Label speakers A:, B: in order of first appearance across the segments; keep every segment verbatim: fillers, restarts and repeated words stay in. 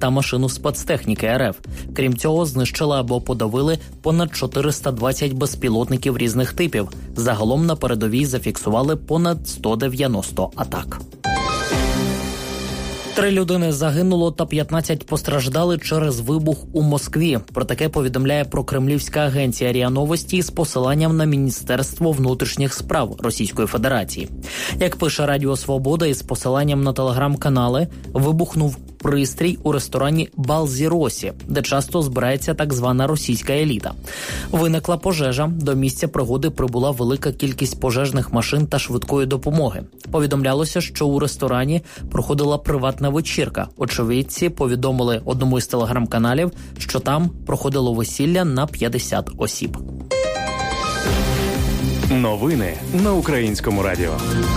A: та машину спецтехніки РФ. Крім цього, знищили або подавили понад чотириста двадцять безпілотників різних типів. Загалом на передовій зафіксували понад сто дев'яносто атак. Три людини загинуло та п'ятнадцять постраждали через вибух у Москві. Про таке повідомляє прокремлівська агенція РІА Новості з посиланням на Міністерство внутрішніх справ Російської Федерації. Як пише Радіо Свобода із посиланням на телеграм-канали, вибухнув пристрій у ресторані «Балзіросі», де часто збирається так звана російська еліта. Виникла пожежа. До місця пригоди прибула велика кількість пожежних машин та швидкої допомоги. Повідомлялося, що у ресторані проходила приватна вечірка. Очевидці повідомили одному із телеграм-каналів, що там проходило весілля на п'ятдесят осіб.
B: Новини на Українському радіо.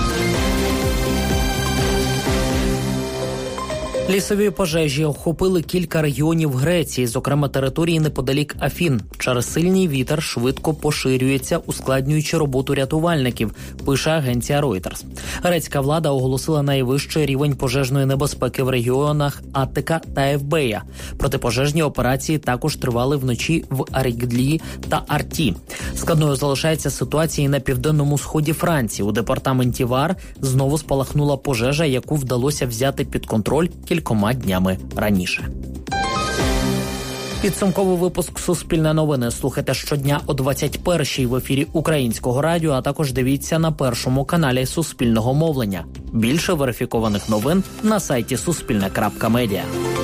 A: Лісові пожежі охопили кілька регіонів Греції, зокрема території неподалік Афін. Через сильний вітер швидко поширюється, ускладнюючи роботу рятувальників, пише агенція Reuters. Грецька влада оголосила найвищий рівень пожежної небезпеки в регіонах Аттика та Евбея. Протипожежні операції також тривали вночі в Аріглі та Арті. Складною залишається ситуація на південному сході Франції. У департаменті Вар знову спалахнула пожежа, яку вдалося взяти під контроль кількома днями раніше. Підсумковий випуск «Суспільне новини» слухайте щодня о двадцять першій в ефірі Українського радіо, а також дивіться на першому каналі Суспільного мовлення. Більше верифікованих новин на сайті суспільне крапка медіа.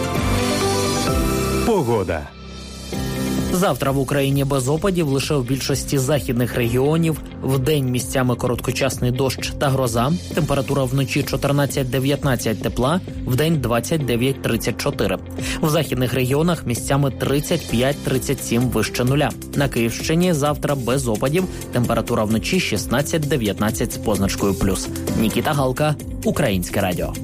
B: Погода.
A: Завтра в Україні без опадів, лише в більшості західних регіонів. Вдень місцями короткочасний дощ та гроза. Температура вночі чотирнадцять дев'ятнадцять тепла, вдень двадцять дев'ять тридцять чотири. В західних регіонах місцями тридцять п'ять тридцять сім вище нуля. На Київщині завтра без опадів. Температура вночі шістнадцять дев'ятнадцять з позначкою плюс. Нікіта Галка, Українське радіо.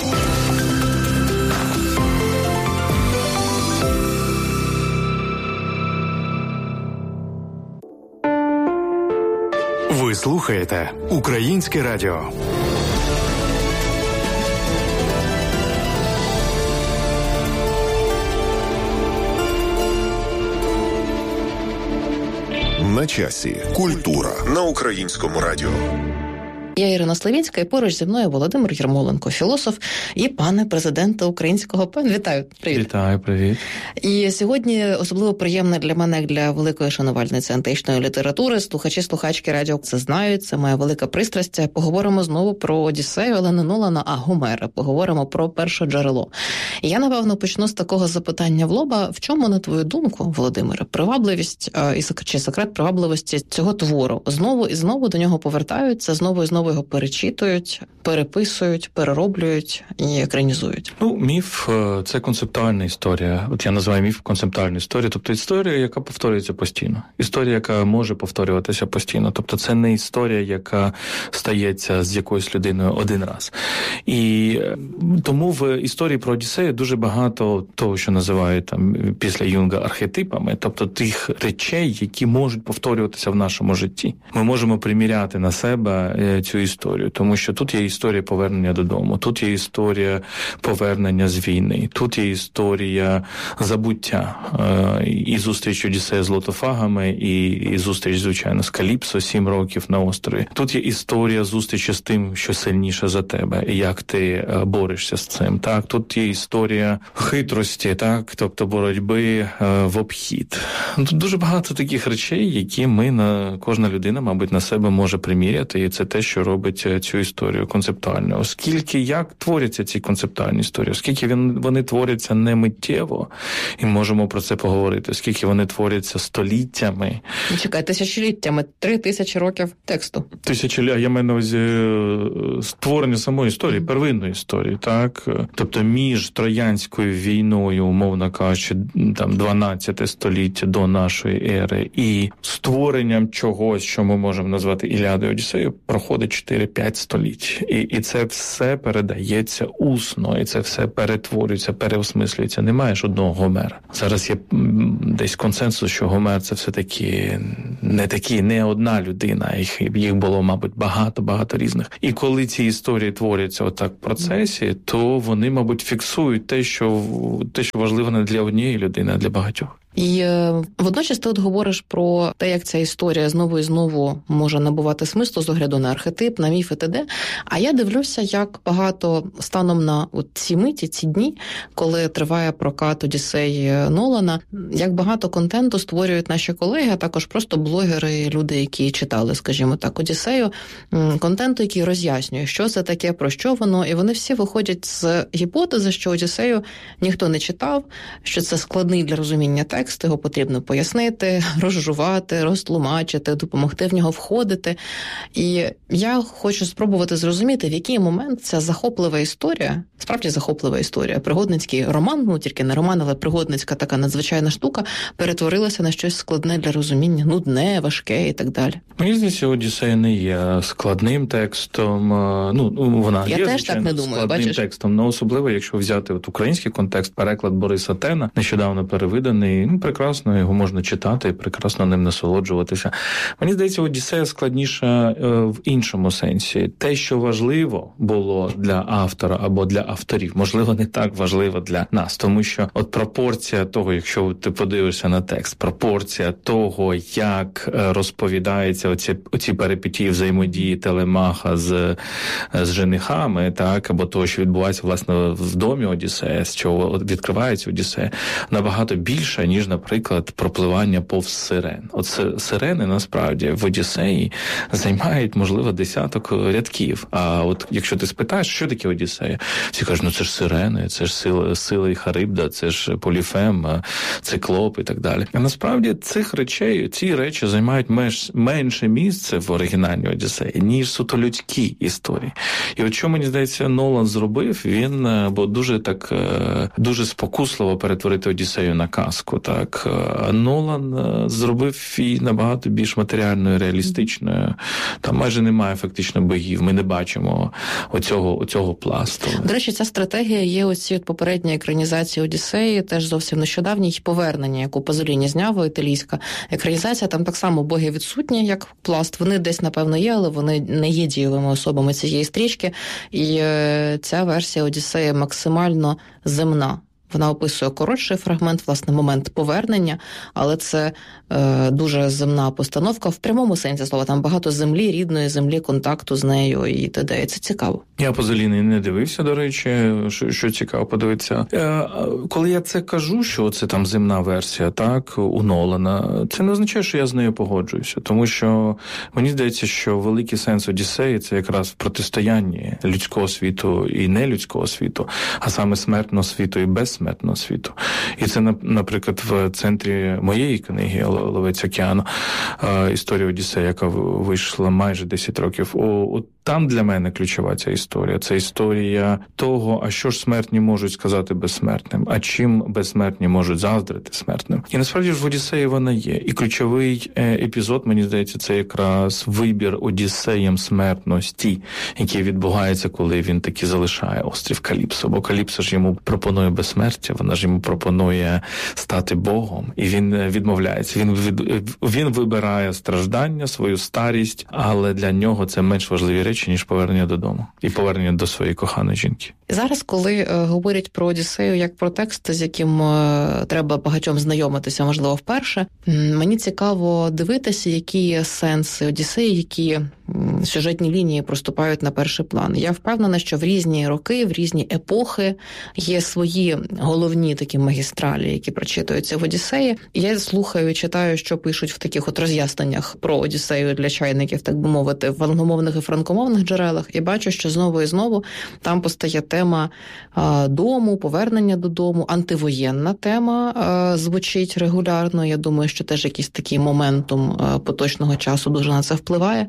B: Ви слухаєте Українське радіо.
C: На часі. Культура на Українському радіо.
D: Я Ірина Славінська, і поруч зі мною Володимир Єрмоленко, філософ і пане президента українського ПЕН. Вітаю. Привіт.
E: Вітаю, привіт.
D: І сьогодні особливо приємно для мене, як для великої шанувальниці античної літератури. Слухачі, слухачки радіо це знають, це моя велика пристрасть. Поговоримо знову про Одіссею, але не Нолана, а Гомера. Поговоримо про перше джерело. І я, напевно, почну з такого запитання в лоба. В чому, на твою думку, Володимире, привабливість чи секрет привабливості цього твору? Знову і знову до нього повертаються, знову і знову його перечитують, переписують, перероблюють і екранізують.
E: Ну, міф – це концептуальна історія. От я називаю міф концептуальною історією. Тобто історія, яка повторюється постійно. Історія, яка може повторюватися постійно. Тобто це не історія, яка стається з якоюсь людиною один раз. І тому в історії про Одіссею дуже багато того, що називають там після Юнга архетипами, тобто тих речей, які можуть повторюватися в нашому житті. Ми можемо приміряти на себе цю історію, тому що тут є історія повернення додому, тут є історія повернення з війни, тут є історія забуття е, і зустріч Одіссея з лотофагами, і, і зустріч, звичайно, з Каліпсо сім років на острові. Тут є історія зустрічі з тим, що сильніше за тебе, і як ти е, борешся з цим. Так, тут є історія хитрості, так, тобто боротьби е, в обхід. Тут дуже багато таких речей, які ми, на кожна людина, мабуть, на себе може приміряти, і це те, що робить цю історію концептуально. Оскільки як творяться ці концептуальні історії, оскільки він, вони творяться не миттєво, і можемо про це поговорити, оскільки вони творяться століттями.
D: Чекай, тисячоліттями, три тисячі років тексту.
E: Тисячоліття, я маю на увазі створення самої історії, первинної історії, так? Тобто між Троянською війною, умовно кажучи, там дванадцяте століття до нашої ери, і створенням чогось, що ми можемо назвати Іліадою, Одіссеєю, проходить чотири, п'ять століть. І, і це все передається усно, і це все перетворюється, переосмислюється. Немає ж одного Гомера. Зараз є десь консенсус, що Гомер – це все-таки не такі, не одна людина. Їх, їх було, мабуть, багато-багато різних. І коли ці історії творяться отак в процесі, то вони, мабуть, фіксують те, що, те, що важливо не для однієї людини, а для багатьох.
D: І е, водночас ти от говориш про те, як ця історія знову і знову може набувати смислу з огляду на архетип, на міф і т.д. А я дивлюся, як багато станом на от ці миті, ці дні, коли триває прокат Одіссеї Нолана, як багато контенту створюють наші колеги, а також просто блогери, люди, які читали, скажімо так, Одіссею, контенту, який роз'яснює, що це таке, про що воно, і вони всі виходять з гіпотези, що Одіссею ніхто не читав, що це складний для розуміння текст, Текст, його потрібно пояснити, розжувати, розтлумачити, допомогти в нього входити. І я хочу спробувати зрозуміти, в який момент ця захоплива історія, справді захоплива історія, пригодницький роман, ну тільки не роман, але пригодницька така надзвичайна штука, перетворилася на щось складне для розуміння, нудне, важке і так далі.
E: Мені здається, Одіссея не є складним текстом. Ну, вона
D: я
E: є,
D: теж
E: звичайно,
D: так не думаю,
E: складним
D: бачиш?
E: текстом, але особливо, якщо взяти от український контекст, переклад Бориса Тена, нещодавно перевиданий, ну, прекрасно, його можна читати і прекрасно ним насолоджуватися. Мені здається, Одіссея складніша в іншому сенсі. Те, що важливо було для автора або для авторів, можливо, не так важливо для нас, тому що от пропорція того, якщо ти подивишся на текст, пропорція того, як розповідається оці, оці перипетії взаємодії Телемаха з, з женихами, так, або того, що відбувається, власне, в домі Одіссея, з чого відкривається Одіссея, набагато більша, ніж, наприклад, пропливання повз сирен. От сирени, насправді, в Одіссеї займають, можливо, десяток рядків. А от якщо ти спитаєш, що таке Одіссея, всі кажуть, ну це ж сирени, це ж сила, сила і Харибда, це ж Поліфем, Циклоп і так далі. А насправді цих речей, ці речі займають менш, менше місце в оригінальній Одіссеї, ніж суто людські історії. І от що, мені здається, Нолан зробив, він, бо дуже так, дуже спокусливо перетворити Одіссею на казку, так. Нолан зробив її набагато більш матеріальною, реалістичною. Там майже немає фактично богів, ми не бачимо оцього, оцього пласту.
D: До речі, ця стратегія є оці от попередні екранізації Одіссеї, теж зовсім нещодавній повернення, яку Пазоліні зняв, італійська екранізація. Там так само боги відсутні, як пласт. Вони десь, напевно, є, але вони не є дієвими особами цієї стрічки. І ця версія Одіссеї максимально земна. Вона описує коротший фрагмент, власне, момент повернення, але це е, дуже земна постановка в прямому сенсі слова. Там багато землі, рідної землі, контакту з нею і т.д. І це цікаво. Я
E: Пазоліні не дивився, до речі, що, що цікаво подивитися. Е, коли я це кажу, що це там земна версія, так, у Нолана, це не означає, що я з нею погоджуюся, тому що мені здається, що великий сенс Одіссеї – це якраз в протистоянні людського світу і нелюдського світу, а саме смертного світу і безсмертного смертного світу. І це, наприклад, в центрі моєї книги «Ловець океану», історія Одіссея, яка вийшла майже десять років. О, там для мене ключова ця історія. Це історія того, а що ж смертні можуть сказати безсмертним, а чим безсмертні можуть заздрити смертним. І насправді ж в Одіссеї вона є. І ключовий епізод, мені здається, це якраз вибір Одіссеєм смертності, який відбувається, коли він таки залишає острів Каліпсо. Бо Каліпсо ж йому пропонує безсмертя, вона ж йому пропонує стати Богом. І він відмовляється. Він, від... він вибирає страждання, свою старість, але для нього це менш важливі речі, ніж повернення додому. І повернення до своєї коханої жінки.
D: Зараз, коли е, говорять про Одіссею як про текст, з яким е, треба багатьом знайомитися, можливо, вперше, мені цікаво дивитися, які сенси Одіссеї, які м, сюжетні лінії проступають на перший план. Я впевнена, що в різні роки, в різні епохи є свої головні такі магістралі, які прочитуються в Одіссеї. І я слухаю і читаю, що пишуть в таких от роз'ясненнях про Одіссею для чайників, так би мовити, в англомовних і франкомовних джерелах, і бачу, що знову і знову там постає тема тема дому, повернення додому, антивоєнна тема звучить регулярно. Я думаю, що теж якийсь такий моментум поточного часу дуже на це впливає.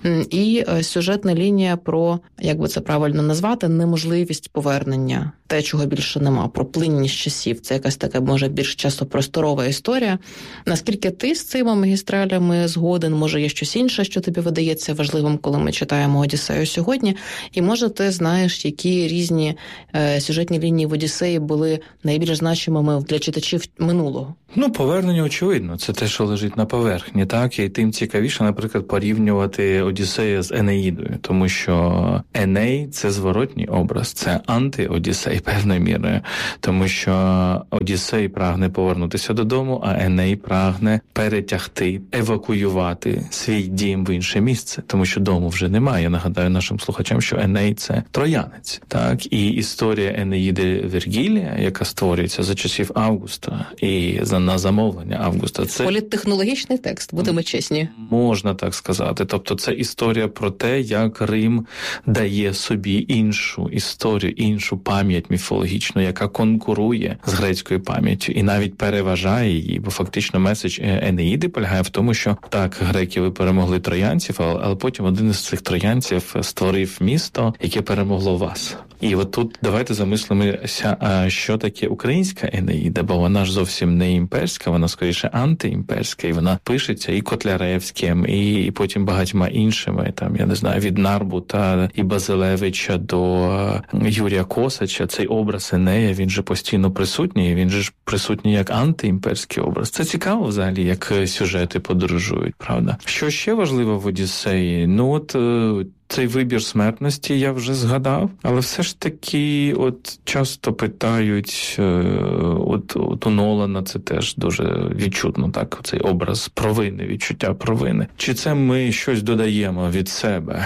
D: І сюжетна лінія про, як би це правильно назвати, неможливість повернення. Те, чого більше нема, про плинність часів. Це якась така, може, більш часто просторова історія. Наскільки ти з цими магістралями згоден? Може, є щось інше, що тобі видається важливим, коли ми читаємо «Одіссею» сьогодні? І, може, ти знаєш, які різні е, сюжетні лінії в «Одіссеї» були найбільш значимими для читачів минулого?
E: Ну, повернення, очевидно, це те, що лежить на поверхні, так? І тим цікавіше, наприклад, порівнювати «Одіссея» з «Енеїдою», тому що Еней – це зворотній образ, це анти-Одіссей певною мірою, тому що Одіссей прагне повернутися додому, а Еней прагне перетягти, евакуювати свій дім в інше місце, тому що дому вже немає. Я нагадаю нашим слухачам, що Еней – це троянець, так? І історія Енеїди Вергілія, яка створюється за часів Августа і за на замовлення Августа. Це
D: політтехнологічний текст, будемо чесні.
E: Можна так сказати. Тобто це історія про те, як Рим дає собі іншу історію, іншу пам'ять міфологічну, яка конкурує з грецькою пам'яттю і навіть переважає її, бо фактично меседж Енеїди полягає в тому, що так, греки, ви перемогли троянців, але потім один із цих троянців створив місто, яке перемогло вас. І от тут давайте замислимося, що таке українська Енеїда, бо вона ж зовсім не імперська, вона скоріше антиімперська, і вона пишеться і Котляревським, і потім багатьма іншими, там, я не знаю, від Нарбута і Базилевича до Юрія Косача. Цей образ Енея, він же постійно присутній, він же ж присутній як антиімперський образ. Це цікаво взагалі, як сюжети подорожують, правда? Що ще важливо в «Одіссеї»? Ну от цей вибір смертності я вже згадав, але все ж таки от часто питають, от, от у Нолана це теж дуже відчутно, так, цей образ провини, відчуття провини. Чи це ми щось додаємо від себе?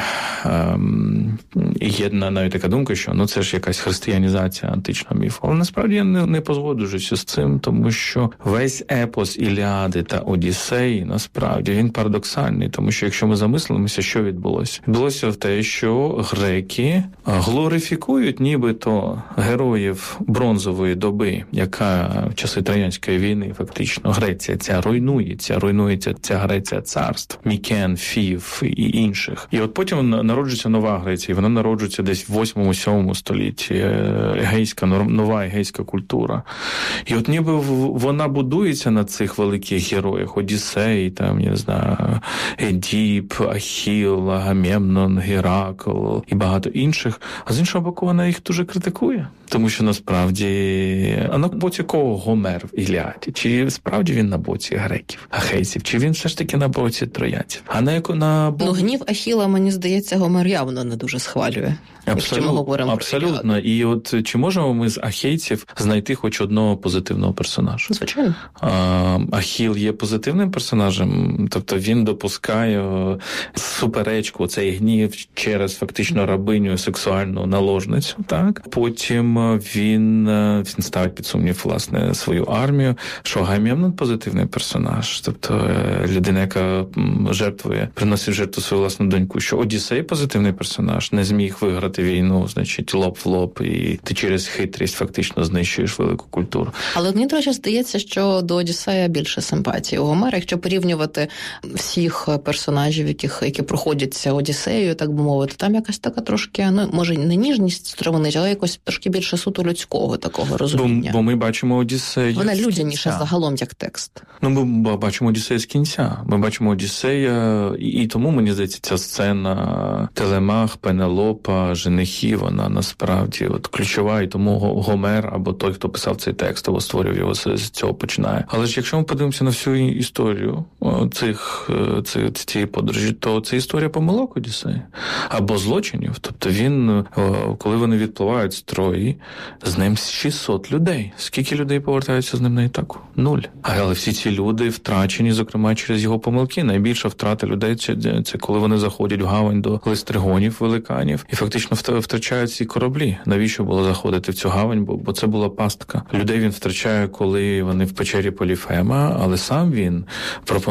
E: Ем, і є навіть така думка, що ну це ж якась християнізація античного міфу. Але насправді я не, не позгоджуюся з цим, тому що весь епос Іліади та Одіссеї, насправді, він парадоксальний, тому що якщо ми замислимося, що відбулося? Відбулося в те, що греки глорифікують нібито героїв бронзової доби, яка в часи Троянської війни фактично Греція ця руйнується, руйнується ця Греція царств, Мікен, Фів і інших. І от потім народжується нова Греція, вона народжується десь в восьмому-сьомому столітті, егейська, нова егейська культура. І от ніби вона будується на цих великих героях, Одіссей, там, я не знаю, Едіп, Ахіл, Агамемнон, Геракл і багато інших, а з іншого боку вона їх дуже критикує, тому що насправді, а на боці кого Гомер в Іліаді? Чи справді він на боці греків, ахейців, чи він все ж таки на боці троянців? А на яку на боці...
D: Ну, гнів Ахіла, мені здається, Гомер явно не дуже схвалює.
E: Абсолютно, ми говоримо абсолютно. Про і от чи можемо ми з ахейців знайти хоч одного позитивного персонажа?
D: Звичайно.
E: А, Ахіл є позитивним персонажем, тобто він допускає суперечку, цей гнів через фактично рабиню, сексуальну наложницю, так? Потім він, він ставить під сумнів, власне, свою армію, що Агамемнон позитивний персонаж, тобто людина, яка жертвує, приносить жертву свою власну доньку, що Одіссей позитивний персонаж, не зміг виграти війну, значить, лоб в лоб, і ти через хитрість фактично знищуєш велику культуру.
D: Але мені, до речі, здається, що до Одіссея більше симпатії у Гомера, якщо порівнювати всіх персонажів, яких, які проходяться Одіссеєю, так би мовити, там якась така трошки, ну, може, не ніжність стромонить, але якось трошки більше суто людського такого розуміння.
E: Бо, бо ми бачимо Одіссея.
D: Вона людяніша загалом, як текст.
E: Ну, ми бачимо Одіссея з кінця. Ми бачимо Одіссея, і, і тому, мені здається, ця сцена Телемах, Пенелопа, женихи, вона насправді от ключова, і тому Гомер, або той, хто писав цей текст, або створював його, з цього починає. Але ж якщо ми подивимося на всю історію цих, цих, цієї подорожі, то це історія помилок Одіссея. Або злочинів. Тобто він, коли вони відпливають з Трої, з ним шістсот людей. Скільки людей повертаються з ним на Ітаку? Нуль. Але всі ці люди втрачені, зокрема, через його помилки. Найбільша втрата людей – це коли вони заходять в гавань до листригонів, великанів, і фактично втрачають ці кораблі. Навіщо було заходити в цю гавань? Бо, бо це була пастка. Людей він втрачає, коли вони в печері Поліфема, але сам він пропонує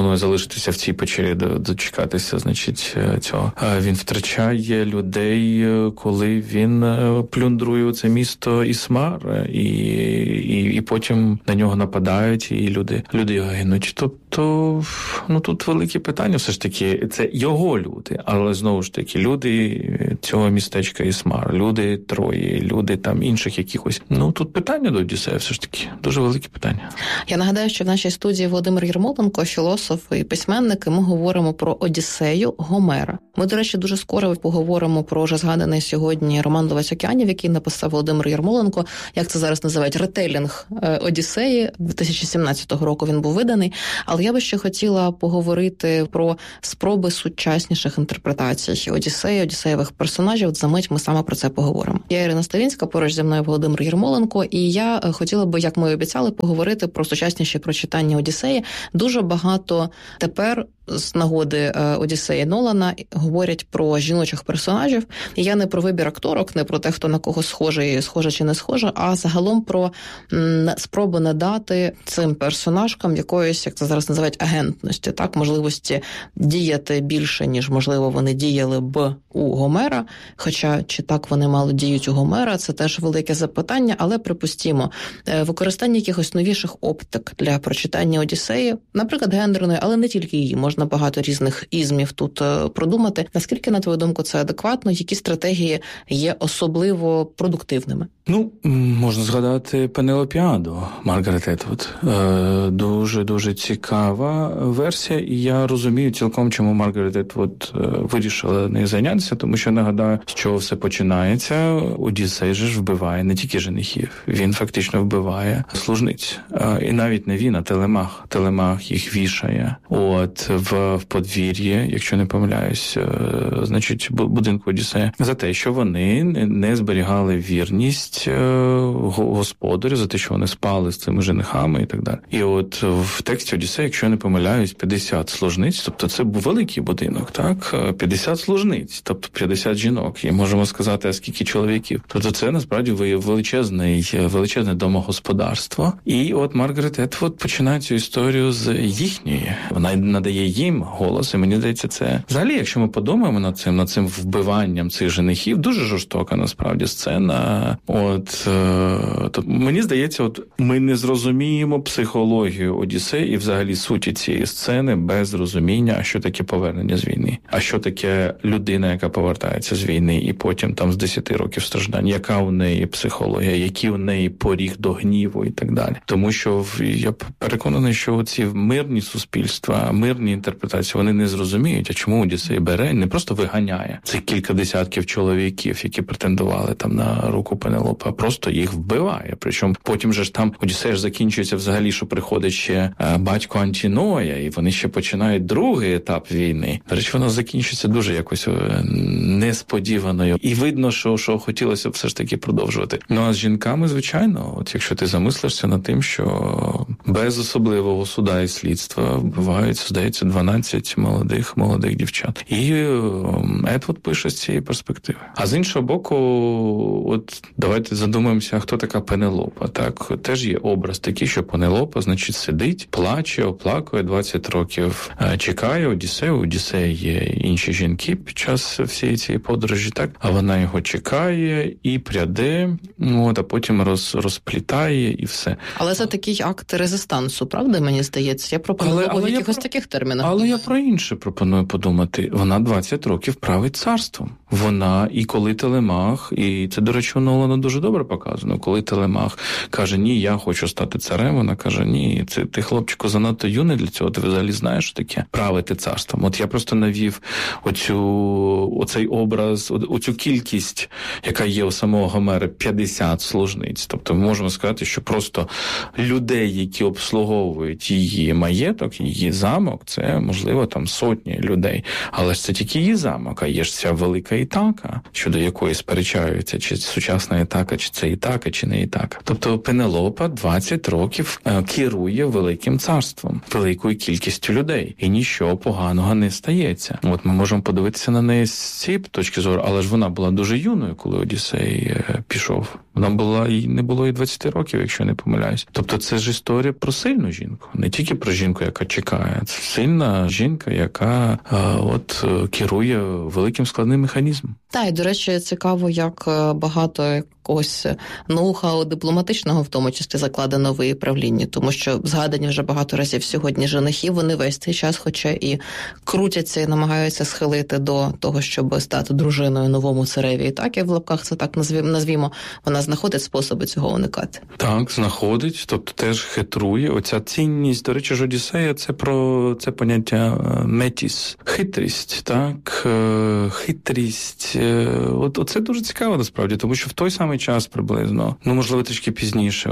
E: пропонує залишитися в цій печері, дочекатися, значить, цього. Він втрачає людей, коли він плюндрує це місто Ісмар, і, і, і потім на нього нападають, і люди, люди його гинуть. Тобто, ну, тут великі питання, все ж таки, це його люди, але знову ж таки, люди цього містечка Ісмар, люди Трої, люди там інших якихось. Ну, тут питання до Одіссея все ж таки, дуже великі питання.
D: Я нагадаю, що в нашій студії Володимир Єрмоленко, філософ і письменник, і ми говоримо про Одіссею Гомера. Ми, до речі, дуже скоро поговоримо про вже згаданий сьогодні роман «Ловець океанів», який написав Володимир Єрмоленко, як це зараз називають, ретелінг Одіссеї. дві тисячі сімнадцятого року він був виданий. Але я би ще хотіла поговорити про спроби сучасніших інтерпретацій Одіссеї, Одіссеєвих персонажів. От за мить ми саме про це поговоримо. Я Ірина Ставінська, поруч зі мною Володимир Єрмоленко, і я хотіла би, як ми і обіцяли, поговорити про сучасніші прочитання Одіссеї. Дуже багато тепер з нагоди Одіссеї Нолана говорять про жіночих персонажів. І я не про вибір акторок, не про те, хто на кого схожий, схожа чи не схожа, а загалом про м, спробу надати цим персонажкам якоїсь, як це зараз називають, агентності, так, можливості діяти більше, ніж, можливо, вони діяли б у Гомера. Хоча, чи так вони мало діють у Гомера, це теж велике запитання, але припустімо, використання якихось новіших оптик для прочитання Одіссеї, наприклад, гендерної, але не тільки її, можна багато різних ізмів тут продумати. Наскільки, на твою думку, це адекватно? Які стратегії є особливо продуктивними?
E: Ну, можна згадати Пенелопіаду Маргарет Етвуд. Дуже-дуже цікава версія, і я розумію цілком, чому Маргарет Етвуд вирішила нею зайнятися, тому що, нагадаю, з чого все починається. Одіссей же ж вбиває не тільки женихів, він фактично вбиває служниць. І навіть не він, а Телемах. Телемах їх вішає. От, в, в подвір'ї, якщо не помиляюсь, значить, будинку Одіссея, за те, що вони не зберігали вірність господарю, за те, що вони спали з цими женихами і так далі. І от в тексті Одіссея, якщо я не помиляюсь, п'ятдесят служниць, тобто це був великий будинок, так? п'ятдесят служниць, тобто п'ятдесят жінок. І можемо сказати, а скільки чоловіків. Тобто це, насправді, величезне, величезне домогосподарство. І от Маргарет Етвуд починає цю історію з їхньої. Вона надає їм голос, і мені здається, це... Взагалі, якщо ми подумаємо над цим, над цим вбиванням цих женихів, дуже жорстока, насправді, сцена. От, е, то, мені здається, от ми не зрозуміємо психологію Одіссея і взагалі суті цієї сцени без розуміння, а що таке повернення з війни, а що таке людина, яка повертається з війни і потім там з десяти років страждань, яка у неї психологія, який у неї поріг до гніву і так далі. Тому що я переконаний, що ці мирні суспільства, мирні інтерпретації, вони не зрозуміють, а чому Одіссей бере, не просто виганяє цих кілька десятків чоловіків, які претендували там на руку Пенелопи, а просто їх вбиває. Причому потім же ж там Одіссей ж закінчується взагалі, що приходить ще батько Антіноя, і вони ще починають другий етап війни. До речі, воно закінчується дуже якось несподіваною. І видно, що, що хотілося б все ж таки продовжувати. Ну, а з жінками, звичайно, от якщо ти замислишся над тим, що без особливого суда і слідства вбивають, здається, дванадцять молодих, молодих дівчат. І Етвуд пише з цієї перспективи. А з іншого боку, от давайте задумаємося, хто така Пенелопа. Так, теж є образ такий, що Пенелопа, значить, сидить, плаче, оплакує двадцять років, чекає Одіссея. У Одіссея є інші жінки під час всієї цієї подорожі, так? А вона його чекає і пряде, от, а потім роз, розплітає і все.
D: Але це такий акт резистансу, правда, мені здається? Я пропоную в якихось про... таких термінах.
E: Але я про інше пропоную подумати. Вона двадцять років править царством. Вона, і коли Телемах, і це, до речі, у Нолана дуже добре показано, коли Телемах каже, ні, я хочу стати царем, вона каже, ні, це ти, хлопчику, занадто юний для цього, ти взагалі знаєш, що таке правити царством. От я просто навів оцю, оцей образ, оцю кількість, яка є у самого Гомера, п'ятдесят служниць. Тобто ми можемо сказати, що просто людей, які обслуговують її маєток, її замок, це, можливо, там сотні людей. Але ж це тільки її замок, а є ж ця велика Ітака, щодо якої сперечаються, чи сучасна Ітака, чи це Ітака, чи не Ітака. Тобто Пенелопа двадцять років керує великим царством, великою кількістю людей, і нічого поганого не стається. От ми можемо подивитися на неї з цієї точки зору, але ж вона була дуже юною, коли Одіссей пішов. Вона була, і не було і двадцяти років, якщо не помиляюсь. Тобто це ж історія історія про сильну жінку, не тільки про жінку, яка чекає. Це сильна жінка, яка а, от керує великим складним механізмом.
D: Так, і, до речі, цікаво, як багато якогось ноу-хау дипломатичного, в тому числі, закладено в її правлінні, тому що згадані вже багато разів сьогодні женихи, вони весь цей час, хоча і крутяться і намагаються схилити до того, щоб стати дружиною новому цареві. І так, і в лапках це так назвімо, вона знаходить способи цього уникати.
E: Так, знаходить, тобто теж хитрує. Оця цінність, до речі, ж Одіссея, це про це поняття метіс, хитрість, так, хитрість. От, оце дуже цікаво, насправді, тому що в той самий час приблизно, ну, можливо, трішки пізніше,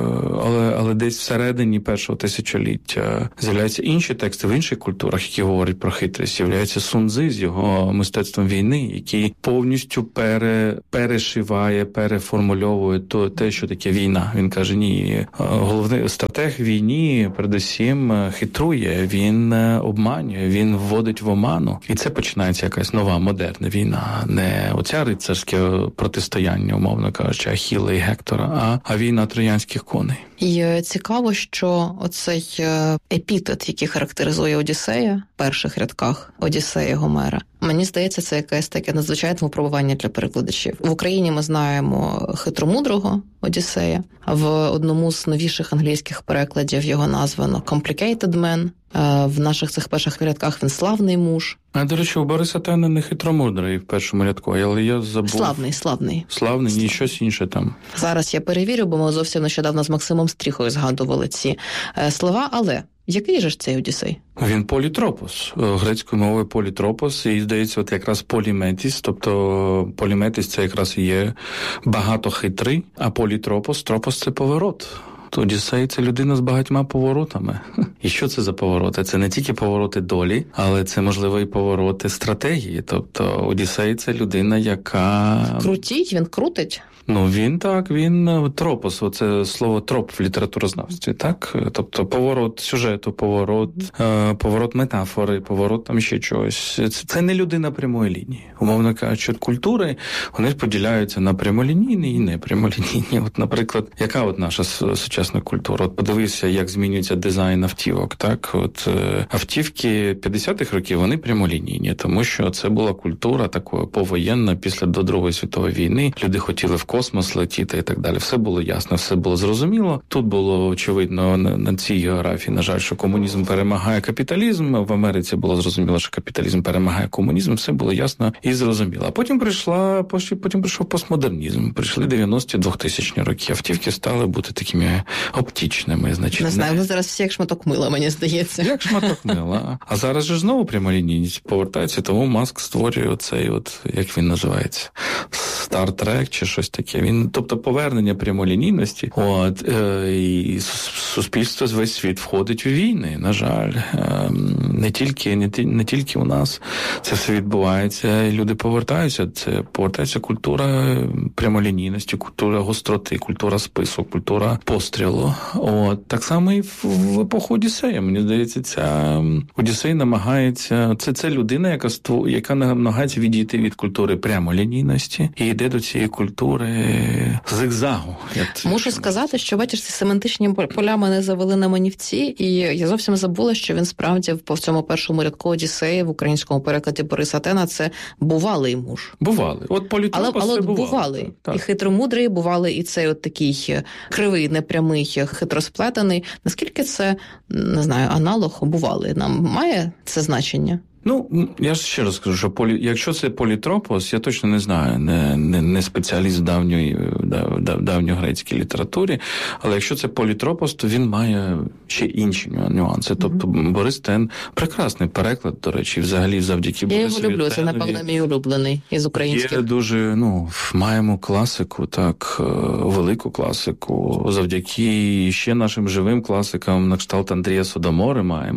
E: але, але десь всередині першого тисячоліття з'являються інші тексти в інших культурах, які говорять про хитрість. З'являється Сун Цзи з його мистецтвом війни, який повністю пере, перешиває, переформульовує то, те, що таке війна. Він каже, ні, головний стратег війні передусім хитрує, він обманює, він вводить в оману. І це починається якась нова, модерна війна. Не оця рицарське протистояння, умовно кажучи, Ахілла і Гектора, а, а війна троянських коней.
D: І цікаво, що оцей епітет, який характеризує Одіссея в перших рядках Одіссея Гомера, мені здається, це якесь таке надзвичайне випробування для перекладачів. В Україні ми знаємо хитромудрого Одіссея. В одному з новіших англійських перекладів його названо «Complicated Man». В наших цих перших рядках він «славний муж».
E: А, до речі, у Бориса Тена не хитромудрий в першому рядку, але я забув.
D: Славний, славний.
E: Славний, ні, щось інше там.
D: Зараз я перевірю, бо ми зовсім нещодавно з Максимом Стріхою згадували ці е, слова, але який же ж цей Одіссей?
E: Він політропос, грецькою мовою політропос, і, здається, от якраз поліметіс, тобто поліметіс це якраз і є багатохитрий, а політропос, тропос це поворот. Одіссей – це людина з багатьма поворотами. І що це за повороти? Це не тільки повороти долі, але це, можливо, і повороти стратегії. Тобто Одіссей – це людина, яка...
D: Крутіть, він крутить?
E: Ну, він так, він тропос, оце слово троп в літературознавстві, так? Тобто поворот сюжету, поворот, е, поворот метафори, поворот там ще чогось. Це, це не людина прямої лінії. Умовно кажучи, культури, вони поділяються на прямолінійні і непрямолінійні. От, наприклад, яка от наша сучасна культура? От подивися, як змінюється дизайн автівок, так? От е, автівки п'ятдесятих років, вони прямолінійні, тому що це була культура такою повоєнна після до Другої світової війни. Люди хотіли в космос летіти і так далі. Все було ясно, все було зрозуміло. Тут було, очевидно, на, на цій географії, на жаль, що комунізм перемагає капіталізм. В Америці було зрозуміло, що капіталізм перемагає комунізм. Все було ясно і зрозуміло. А потім прийшла, потім прийшов постмодернізм. Прийшли дев'яності двохтисячні роки. Автівки стали бути такими оптичними, значить.
D: Не знаю, ви зараз всі як шматок мила, мені здається.
E: Як шматок мила. А зараз же знову прямолінійність повертається, тому Маск створює оцей, от, як він називається, Star Trek чи щось таке. Він, тобто повернення прямолінійності, от, е, і суспільство, весь світ входить у війни, на жаль. Е, не тільки, не, не тільки у нас це все відбувається, і люди повертаються. Це повертається культура прямолінійності, культура гостроти, культура спису, культура пострілу. От, так само і в, в епоху Одіссея. Мені здається, ця Одіссей намагається, це, це людина, яка, яка намагається відійти від культури прямолінійності і йде до цієї культури зигзагу.
D: Мушу сказати, що, бачиш, ці семантичні поля мене завели на манівці, і я зовсім забула, що він справді по цьому першому рядку Одіссея в українському перекладі Бориса Тена це бувалий муж.
E: Бувалий. От політропос
D: але, але
E: це
D: от
E: бувалий.
D: бувалий. І хитромудрий, бувалий, і цей от такий кривий, непрямий, хитросплетений. Наскільки це, не знаю, аналог бувалий нам має це значення?
E: Ну, я ж ще раз скажу, що полі... якщо це політропос, я точно не знаю, не, не, не спеціаліст в давньої, дав, дав, давньогрецькій літературі, але якщо це політропос, то він має ще інші нюанси. Тобто mm-hmm. Борис Тен – прекрасний переклад, до речі, взагалі завдяки
D: Я
E: Борисові
D: його люблю,
E: Тенові.
D: Це, напевно, мій улюблений із українських.
E: Є дуже, ну, маємо класику, так, велику класику, завдяки ще нашим живим класикам, на кшталт Андрія Содомори маємо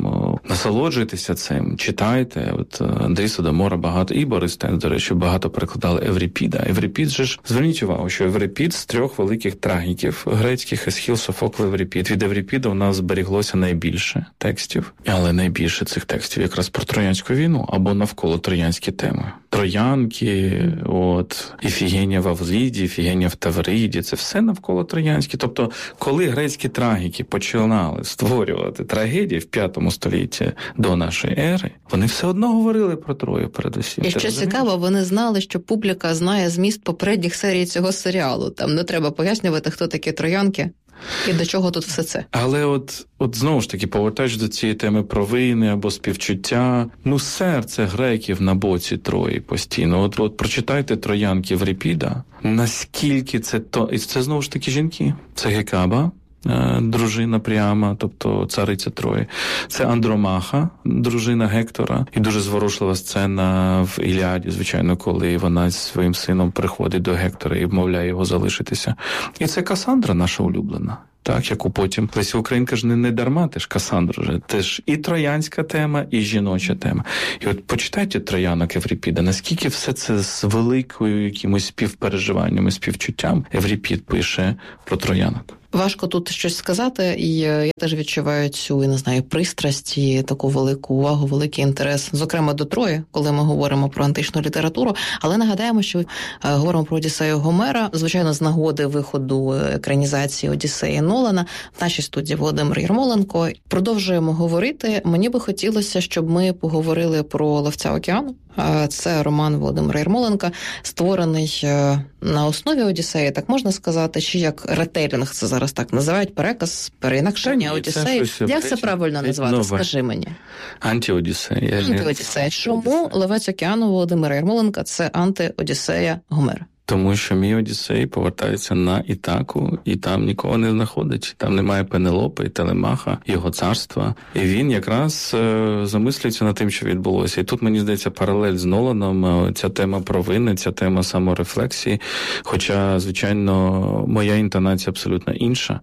E: насолоджуйтеся цим, читайте. От Андрій Содомора багато, і Борис Тенц, до речі, багато перекладали Еврипіда. Еврипід же ж, зверніть увагу, що Еврипід з трьох великих трагіків грецьких Есхіл, Софокл, Еврипід. Від Еврипіда у нас зберіглося найбільше текстів, але найбільше цих текстів якраз про Троянську війну або навколо троянські теми. Троянки, от, Іфігенія в Авліді, Іфігенія в Тавриді, це все навколо троянські. Тобто, коли грецькі трагіки починали створювати трагедії в п'ятому столітті до нашої ери, вони все одно говорили про Трою передусім.
D: І що цікаво, вони знали, що публіка знає зміст попередніх серій цього серіалу. Там не треба пояснювати, хто такі троянки. І до чого тут все це?
E: Але от, от знову ж таки, повертаючись до цієї теми провини або співчуття, ну серце греків на боці Трої постійно. От, от прочитайте Троянки Еврипіда, наскільки це то, і це знову ж таки жінки. Це Гекаба, дружина Пріама, тобто цариця Трої. Це Андромаха, дружина Гектора. І дуже зворушлива сцена в Іліаді, звичайно, коли вона зі своїм сином приходить до Гектора і вмовляє його залишитися. І це Касандра, наша улюблена. Так, яку потім Леся Українка ж не, не дарма, теж Касандру вже. Теж і троянська тема, і жіноча тема. І от почитайте Троянок Еврипіда, наскільки все це з великою якимось співпереживанням і співчуттям Еврипід пише про троянок.
D: Важко тут щось сказати, і я теж відчуваю цю, я не знаю, пристрасть і таку велику увагу, великий інтерес, зокрема до Трої, коли ми говоримо про античну літературу. Але нагадаємо, що говоримо про Одіссею Гомера, звичайно, з нагоди виходу екранізації Одіссеї Нолана. В нашій студії Володимир Ярмоленко. Продовжуємо говорити. Мені би хотілося, щоб ми поговорили про «Ловця океану». Це роман Володимира Ярмоленка, створений на основі Одіссеї, так можна сказати, чи як ретейлінг, це зараз так називають, переказ, переінакшення Одіссеї. Як це правильно назвати? Нове. Скажи мені.
E: Анті-Одіссея.
D: Анті-Одіссея. Чому «Ловець океану» Володимира Ярмоленка – це анти-Одіссея Гомера?
E: Тому що мій Одіссей повертається на Ітаку, і там нікого не знаходить. Там немає Пенелопи, Телемаха, його царства. І він якраз е, замислюється над тим, що відбулося. І тут, мені здається, паралель з Ноланом, ця тема провини, ця тема саморефлексії. Хоча, звичайно, моя інтонація абсолютно інша.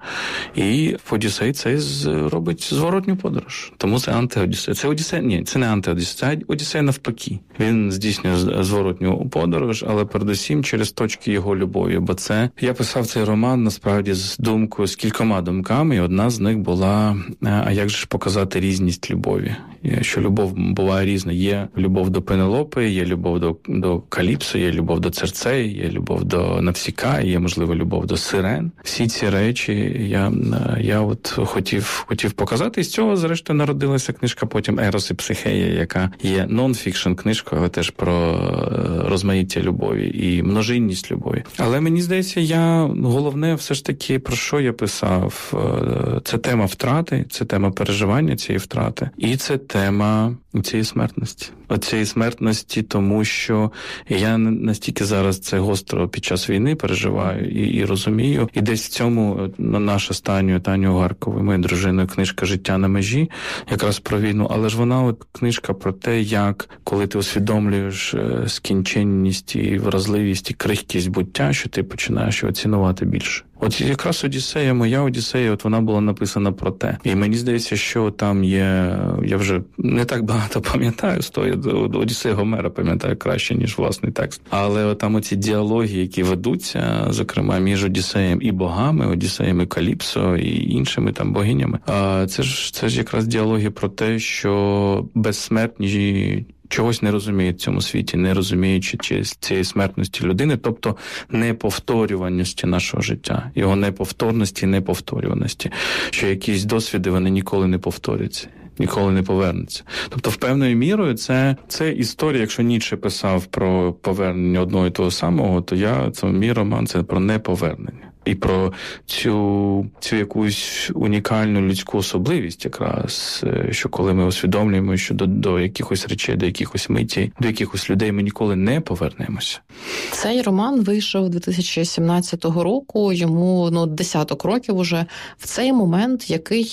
E: І в Одіссей це робить зворотню подорож. Тому це анти-Одіссей. Це Одіссей? Ні, це не анти-Одіссей, це Одіссей навпаки. Він здійснює зворотню подорож, але передусім через точки його любові, бо це... Я писав цей роман, насправді, з думкою, з кількома думками, і одна з них була, а як же ж показати різність любові? Що любов буває різна. Є любов до Пенелопи, є любов до, до Каліпсо, є любов до Церцеї, є любов до Навсіка, є, можливо, любов до Сирен. Всі ці речі я, я от хотів, хотів показати, і з цього, зрештою, народилася книжка потім «Ерос і Психея», яка є нон-фікшн книжкою, але теж про розмаїття любові і множинність любові. Але мені здається, я головне все ж таки, про що я писав, це тема втрати, це тема переживання цієї втрати, і це тема цієї смертності. Оцієї смертності, тому що я настільки зараз це гостро під час війни переживаю і, і розумію. І десь в цьому наша з Танею, Танею Гарковою, моєю дружиною, книжка «Життя на межі», якраз про війну. Але ж вона от книжка про те, як, коли ти усвідомлюєш скінченність і вразливість і крихкість буття, що ти починаєш його цінувати більше. От якраз Одіссея, моя Одіссея, от вона була написана про те. І мені здається, що там є, я вже не так багато пам'ятаю з того, Одіссея Гомера пам'ятаю краще, ніж власний текст. Але от там оці діалоги, які ведуться, зокрема, між Одіссеєм і богами, Одіссеєм і Каліпсо і іншими там богинями, а це ж, це ж якраз діалоги про те, що безсмертні чогось не розуміють в цьому світі, не розуміючи цієї смертності людини, тобто неповторюваності нашого життя, його неповторності і неповторюваності, що якісь досвіди, вони ніколи не повторяться, ніколи не повернуться. Тобто, в певною мірою, це, це історія, якщо Ніцше писав про повернення одного і того самого, то я, це мій роман, це про неповернення. І про цю, цю якусь унікальну людську особливість якраз, що коли ми усвідомлюємо, що до, до якихось речей, до якихось миті, до якихось людей ми ніколи не повернемося.
D: Цей роман вийшов дві тисячі сімнадцятого року, йому ну, десяток років уже. В цей момент, який,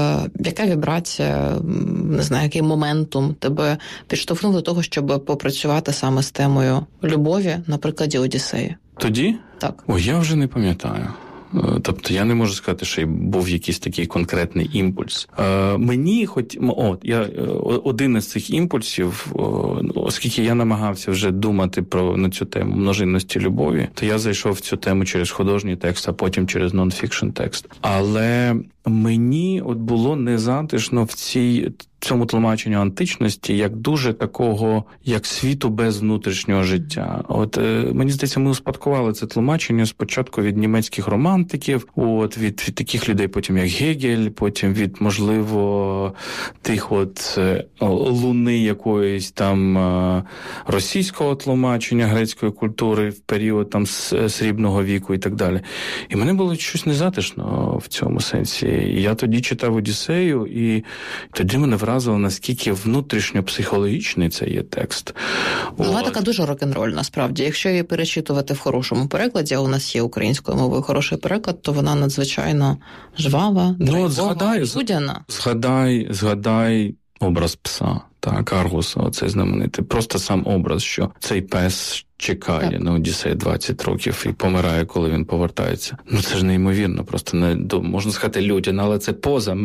D: яка вібрація, не знаю, який моментум тебе підштовхнув до того, щоб попрацювати саме з темою любові на прикладі Одіссеї?
E: Тоді?
D: Так.
E: О, я вже не пам'ятаю. Тобто я не можу сказати, що був якийсь такий конкретний імпульс. Мені хоч, от, я, один із цих імпульсів, оскільки я намагався вже думати про на цю тему множинності любові, то я зайшов в цю тему через художній текст, а потім через нон-фікшн текст. Але мені от було незатишно в цій цьому тлумаченню античності, як дуже такого, як світу без внутрішнього життя. От е, мені здається, ми успадкували це тлумачення спочатку від німецьких романтиків, от від, від таких людей, потім як Гегель, потім від, можливо, тих от е, луни якоїсь там е, російського тлумачення грецької культури в період там срібного віку і так далі. І мене було щось незатишно в цьому сенсі. І я тоді читав Одіссею, і тоді мене вразило, наскільки внутрішньо-психологічний це є текст.
D: Вона така дуже рок-н-роль, насправді. Якщо її перечитувати в хорошому перекладі, а у нас є українською мовою хороший переклад, то вона надзвичайно жвава, драйвова, згадай, людяна.
E: Згадай, згадай образ пса, так, Аргуса, оцей знаменитий. Просто сам образ, що цей пес чекає так. на Одіссеї двадцять років і помирає, коли він повертається. Ну, це ж неймовірно, просто не, можна сказати, людяна, але це поза.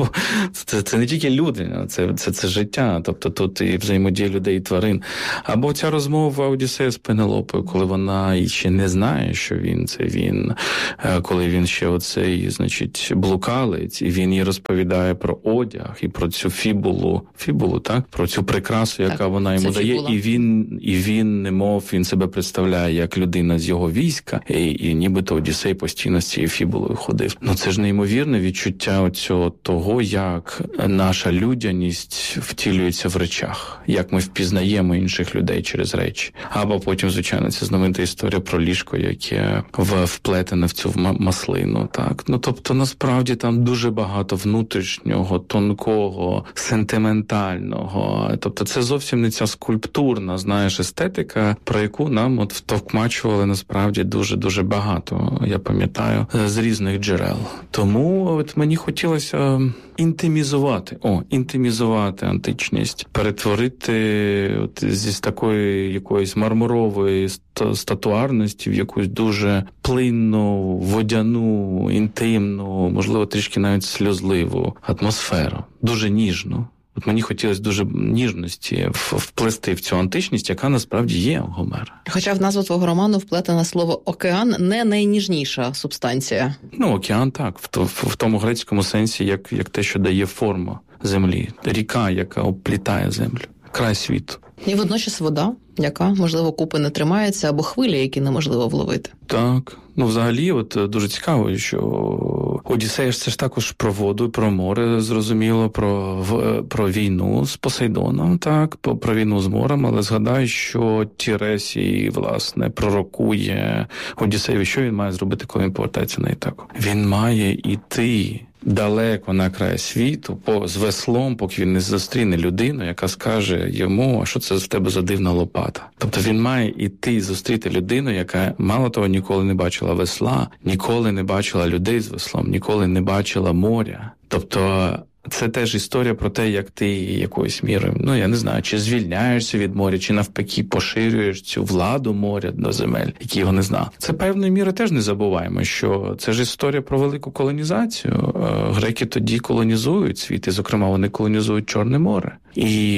E: Це, це не тільки людина, це, це, це життя, тобто тут і взаємодія людей і тварин. Або ця розмова Одіссея з Пенелопою, коли вона ще не знає, що він це він, коли він ще оцей, значить, блукалець, і він їй розповідає про одяг і про цю фібулу, фібулу, так? Про цю прикрасу, яка так, вона йому дає, і він, і він немов, він себе представляє як людина з його війська, і, і нібито Одіссей постійно з цією фібулою ходив. Ну це ж неймовірне відчуття оцього того, як наша людяність втілюється в речах, як ми впізнаємо інших людей через речі. Або потім, звичайно, це знаменита історія про ліжко, яке вплетене в цю маслину. Так? Ну, тобто, насправді, там дуже багато внутрішнього, тонкого, сентиментального. Тобто, це зовсім не ця скульптурна, знаєш, естетика, про яку нам от втовкмачували насправді дуже-дуже багато, я пам'ятаю, з різних джерел. Тому от мені хотілося інтимізувати, о, інтимізувати античність, перетворити от зі такої якоїсь мармурової статуарності в якусь дуже плинну, водяну, інтимну, можливо, трішки навіть сльозливу атмосферу, дуже ніжну. От мені хотілося дуже ніжності вплести в цю античність, яка насправді є у Гомера.
D: Хоча в назву твого роману вплетено слово «океан» не найніжніша субстанція.
E: Ну, океан так, в, в, в тому грецькому сенсі, як, як те, що дає форму землі. Ріка, яка обплітає землю. Край світу.
D: І водночас вода, яка, можливо, купи не тримається, або хвилі, які неможливо вловити.
E: Так. Ну, взагалі, от дуже цікаво, що Одіссея ж це ж також про воду, про море, зрозуміло, про, в, про війну з Посейдоном, так, про війну з морем, але згадай, що Тіресій, власне, пророкує Одіссеєві, що він має зробити, коли він повертається на Ітаку. Він має йти далеко на край світу, по, з веслом, поки він не зустріне людину, яка скаже йому, а що це в тебе за дивна лопата. Тобто він має йти зустріти людину, яка, мало того, ніколи не бачила весла, ніколи не бачила людей з веслом, ніколи не бачила моря. Тобто це теж історія про те, як ти якоюсь мірою, ну, я не знаю, чи звільняєшся від моря, чи навпаки поширюєш цю владу моря до земель, які його не знав. Це певною мірою теж не забуваємо, що це ж історія про велику колонізацію. Греки тоді колонізують світ, і, зокрема, вони колонізують Чорне море. І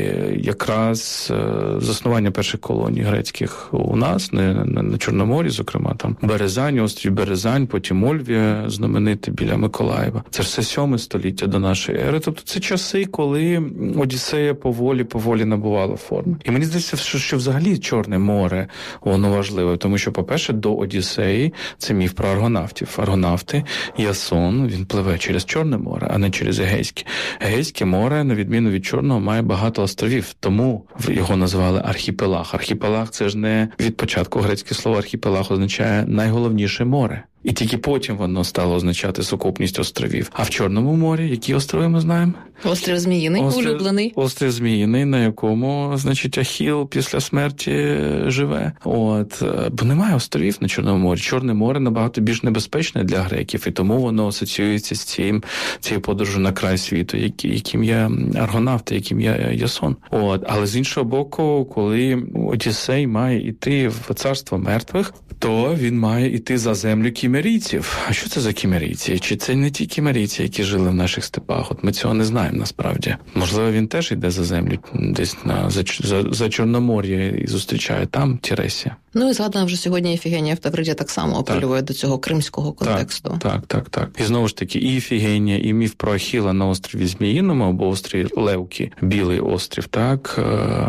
E: якраз заснування перших колоній грецьких у нас, на, на, на Чорноморі, зокрема, там Березань, острів Березань, потім Ольвія, знамените біля Миколаєва. Це ж все сьоме століття до нашої ери. Тобто це часи, коли Одіссея поволі-поволі набувала форми. І мені здається, що, що взагалі Чорне море, воно важливе, тому що, по-перше, до Одіссеї це міф про аргонавтів. Аргонавти, Ясон, він пливе через Чорне море, а не через Егейське. Егейське море, на відміну від Чорного, має багато островів, тому його назвали архіпелаг. Архіпелаг – це ж не від початку грецьке слово архіпелаг означає найголовніше море. І тільки потім воно стало означати сукупність островів. А в Чорному морі, які острови ми знаємо?
D: Острів Зміїний,
E: острів,
D: улюблений.
E: Острів Зміїний, на якому, значить, Ахіл після смерті живе. От. Бо немає островів на Чорному морі. Чорне море набагато більш небезпечне для греків, і тому воно асоціюється з цим, цією подорожю на край світу, яким є аргонавт, яким є Ясон. От. Але з іншого боку, коли Одіссей має йти в царство мертвих, то він має йти за землю кімерійців. А що це за кімерійці? Чи це не ті кімерійці, які жили в наших степах? От ми цього не знаємо насправді. Можливо, він теж йде за землю десь на за, за, за Чорномор'я і зустрічає там Тіресія.
D: Ну і згадано вже сьогодні Іфігенія в Тавриді так само апелює до цього кримського контексту.
E: Так, так, так, так. І знову ж таки, і Іфігенія, і міф про Ахіла на острові Зміїному, або острові Левки, Білий острів, так.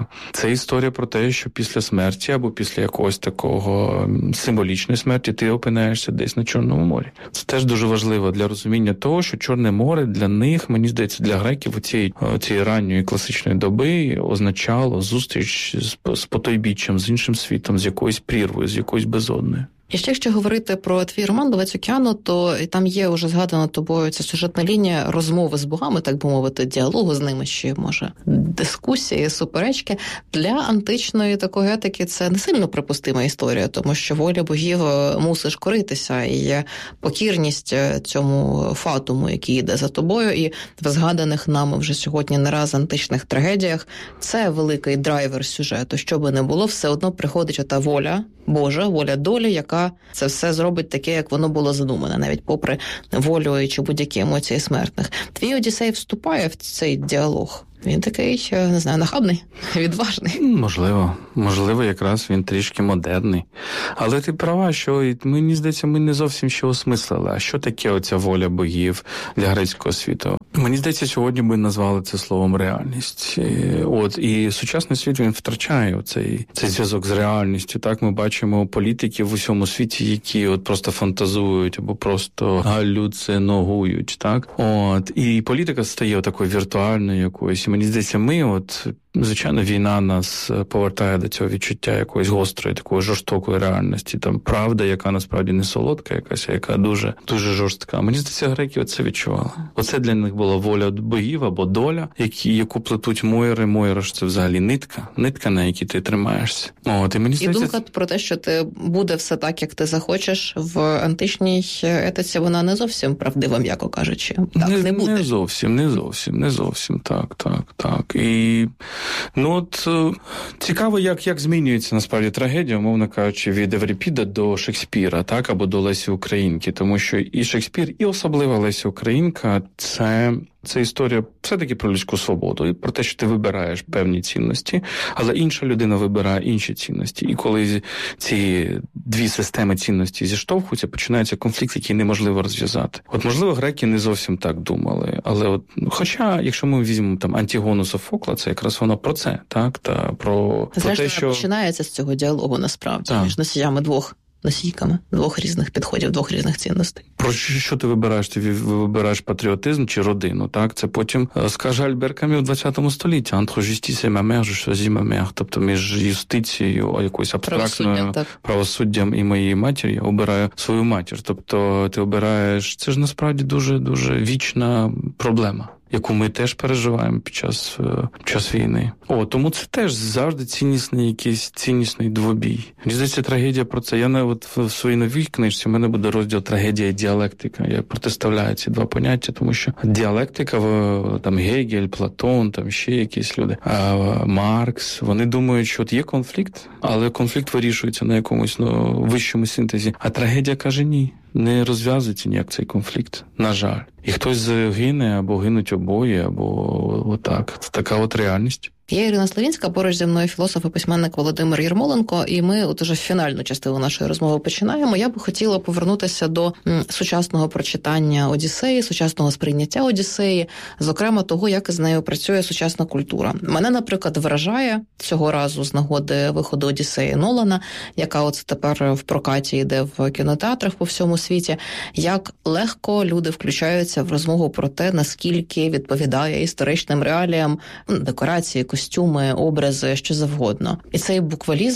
E: Це історія про те, що після смерті, або після якогось такого символічної смерті, ти опинаєшся десь на Чорному морі. Це теж дуже важливо для розуміння того, що Чорне море для них, мені здається, для греків у цієї, цієї ранньої класичної доби означало зустріч з, з потойбіччям, з іншим світом, з якоюсь прірвою, з якоюсь безодною.
D: І ще, якщо говорити про твій роман «Ловець океану», то там є вже згадана тобою ця сюжетна лінія розмови з богами, так би мовити, діалогу з ними, ще, може, дискусії, суперечки. Для античної такої етики це не сильно припустима історія, тому що воля богів мусиш коритися, і є покірність цьому фатуму, який йде за тобою, і в згаданих нами вже сьогодні не раз античних трагедіях це великий драйвер сюжету. Що би не було, все одно приходить ота воля Божа, воля долі, яка це все зробить таке, як воно було задумане, навіть попри волю чи будь-які емоції смертних. Твій Одіссей вступає в цей діалог. Він такий, не знаю, нахабний, відважний.
E: Можливо. Можливо, якраз він трішки модерний. Але ти права, що, мені здається, ми не зовсім ще осмислили. А що таке оця воля богів для грецького світу? Мені здається, сьогодні ми назвали це словом реальність. От, і сучасний світ, він втрачає оцей, цей зв'язок з реальністю. Так, ми бачимо політиків в усьому світі, які от просто фантазують або просто галюциногують. Так? От, і політика стає такою віртуальною якоюсь. Мені здається, ми, от, звичайно, війна нас повертає до цього відчуття якоїсь гострої, такої жорстокої реальності. Там правда, яка насправді не солодка якась, а яка дуже, дуже жорстка. Мені здається, греки оце відчували. Оце для них була воля богів або доля, які, яку плетуть Мойри. Мойра ж це взагалі нитка, нитка, на якій ти тримаєшся. От, і мені здається,
D: і думка про те, що ти буде все так, як ти захочеш, в античній етиці вона не зовсім правдива, м'яко кажучи. Так, не, не буде.
E: Не зовсім, не зовсім, не зовсім, так, так, так. І, ну, от, цікаво, як, як змінюється, насправді, трагедія, умовно кажучи, від Еврипіда до Шекспіра, так, або до Лесі Українки, тому що і Шекспір, і особливо Леся Українка – це... Це історія все-таки про людську свободу і про те, що ти вибираєш певні цінності, але інша людина вибирає інші цінності. І коли ці дві системи цінностей зіштовхуються, починається конфлікт, який неможливо розв'язати. От, можливо, греки не зовсім так думали, але от, хоча, якщо ми візьмемо там Антігону Софокла, це якраз воно про це, так, та про, про те, що...
D: починається з цього діалогу, насправді,
E: так.
D: Між носіями двох носійками двох різних підходів, двох різних цінностей.
E: Про що ти вибираєш? Ти вибираєш патріотизм чи родину, так? Це потім скаже Альбер Камю в ХХ столітті. «Entre justice et ma mère, je choisis ma mère». Тобто між юстицією, якоюсь абстрактною правосуддям, правосуддям і моєю матір'ю я обираю свою матір. Тобто ти обираєш... Це ж насправді дуже-дуже вічна проблема, яку ми теж переживаємо під час, під час війни. О, тому це теж завжди ціннісний якийсь ціннісний двобій. Мені здається, трагедія про це. Я на от в своїй новій книжці, в мене буде розділ «Трагедія і діалектика». Я протиставляю ці два поняття, тому що діалектика, там Гегель, Платон, там ще якісь люди, а Маркс, вони думають, що от є конфлікт, але конфлікт вирішується на якомусь ну, вищому синтезі. А трагедія каже ні. Не розв'язується ніяк цей конфлікт, на жаль. І хтось гине, або гинуть обоє, або отак. Це така от реальність.
D: Я Ірина Славінська, поруч зі мною філософ і письменник Володимир Єрмоленко, і ми от уже фінальну частину нашої розмови починаємо. Я би хотіла повернутися до м, сучасного прочитання Одіссеї, сучасного сприйняття Одіссеї, зокрема того, як з нею працює сучасна культура. Мене, наприклад, вражає цього разу з нагоди виходу Одіссеї Нолана, яка от тепер в прокаті йде в кінотеатрах по всьому світі, як легко люди включаються в розмову про те, наскільки відповідає історичним реаліям декорації, костюми, образи, що завгодно. І цей буквалізм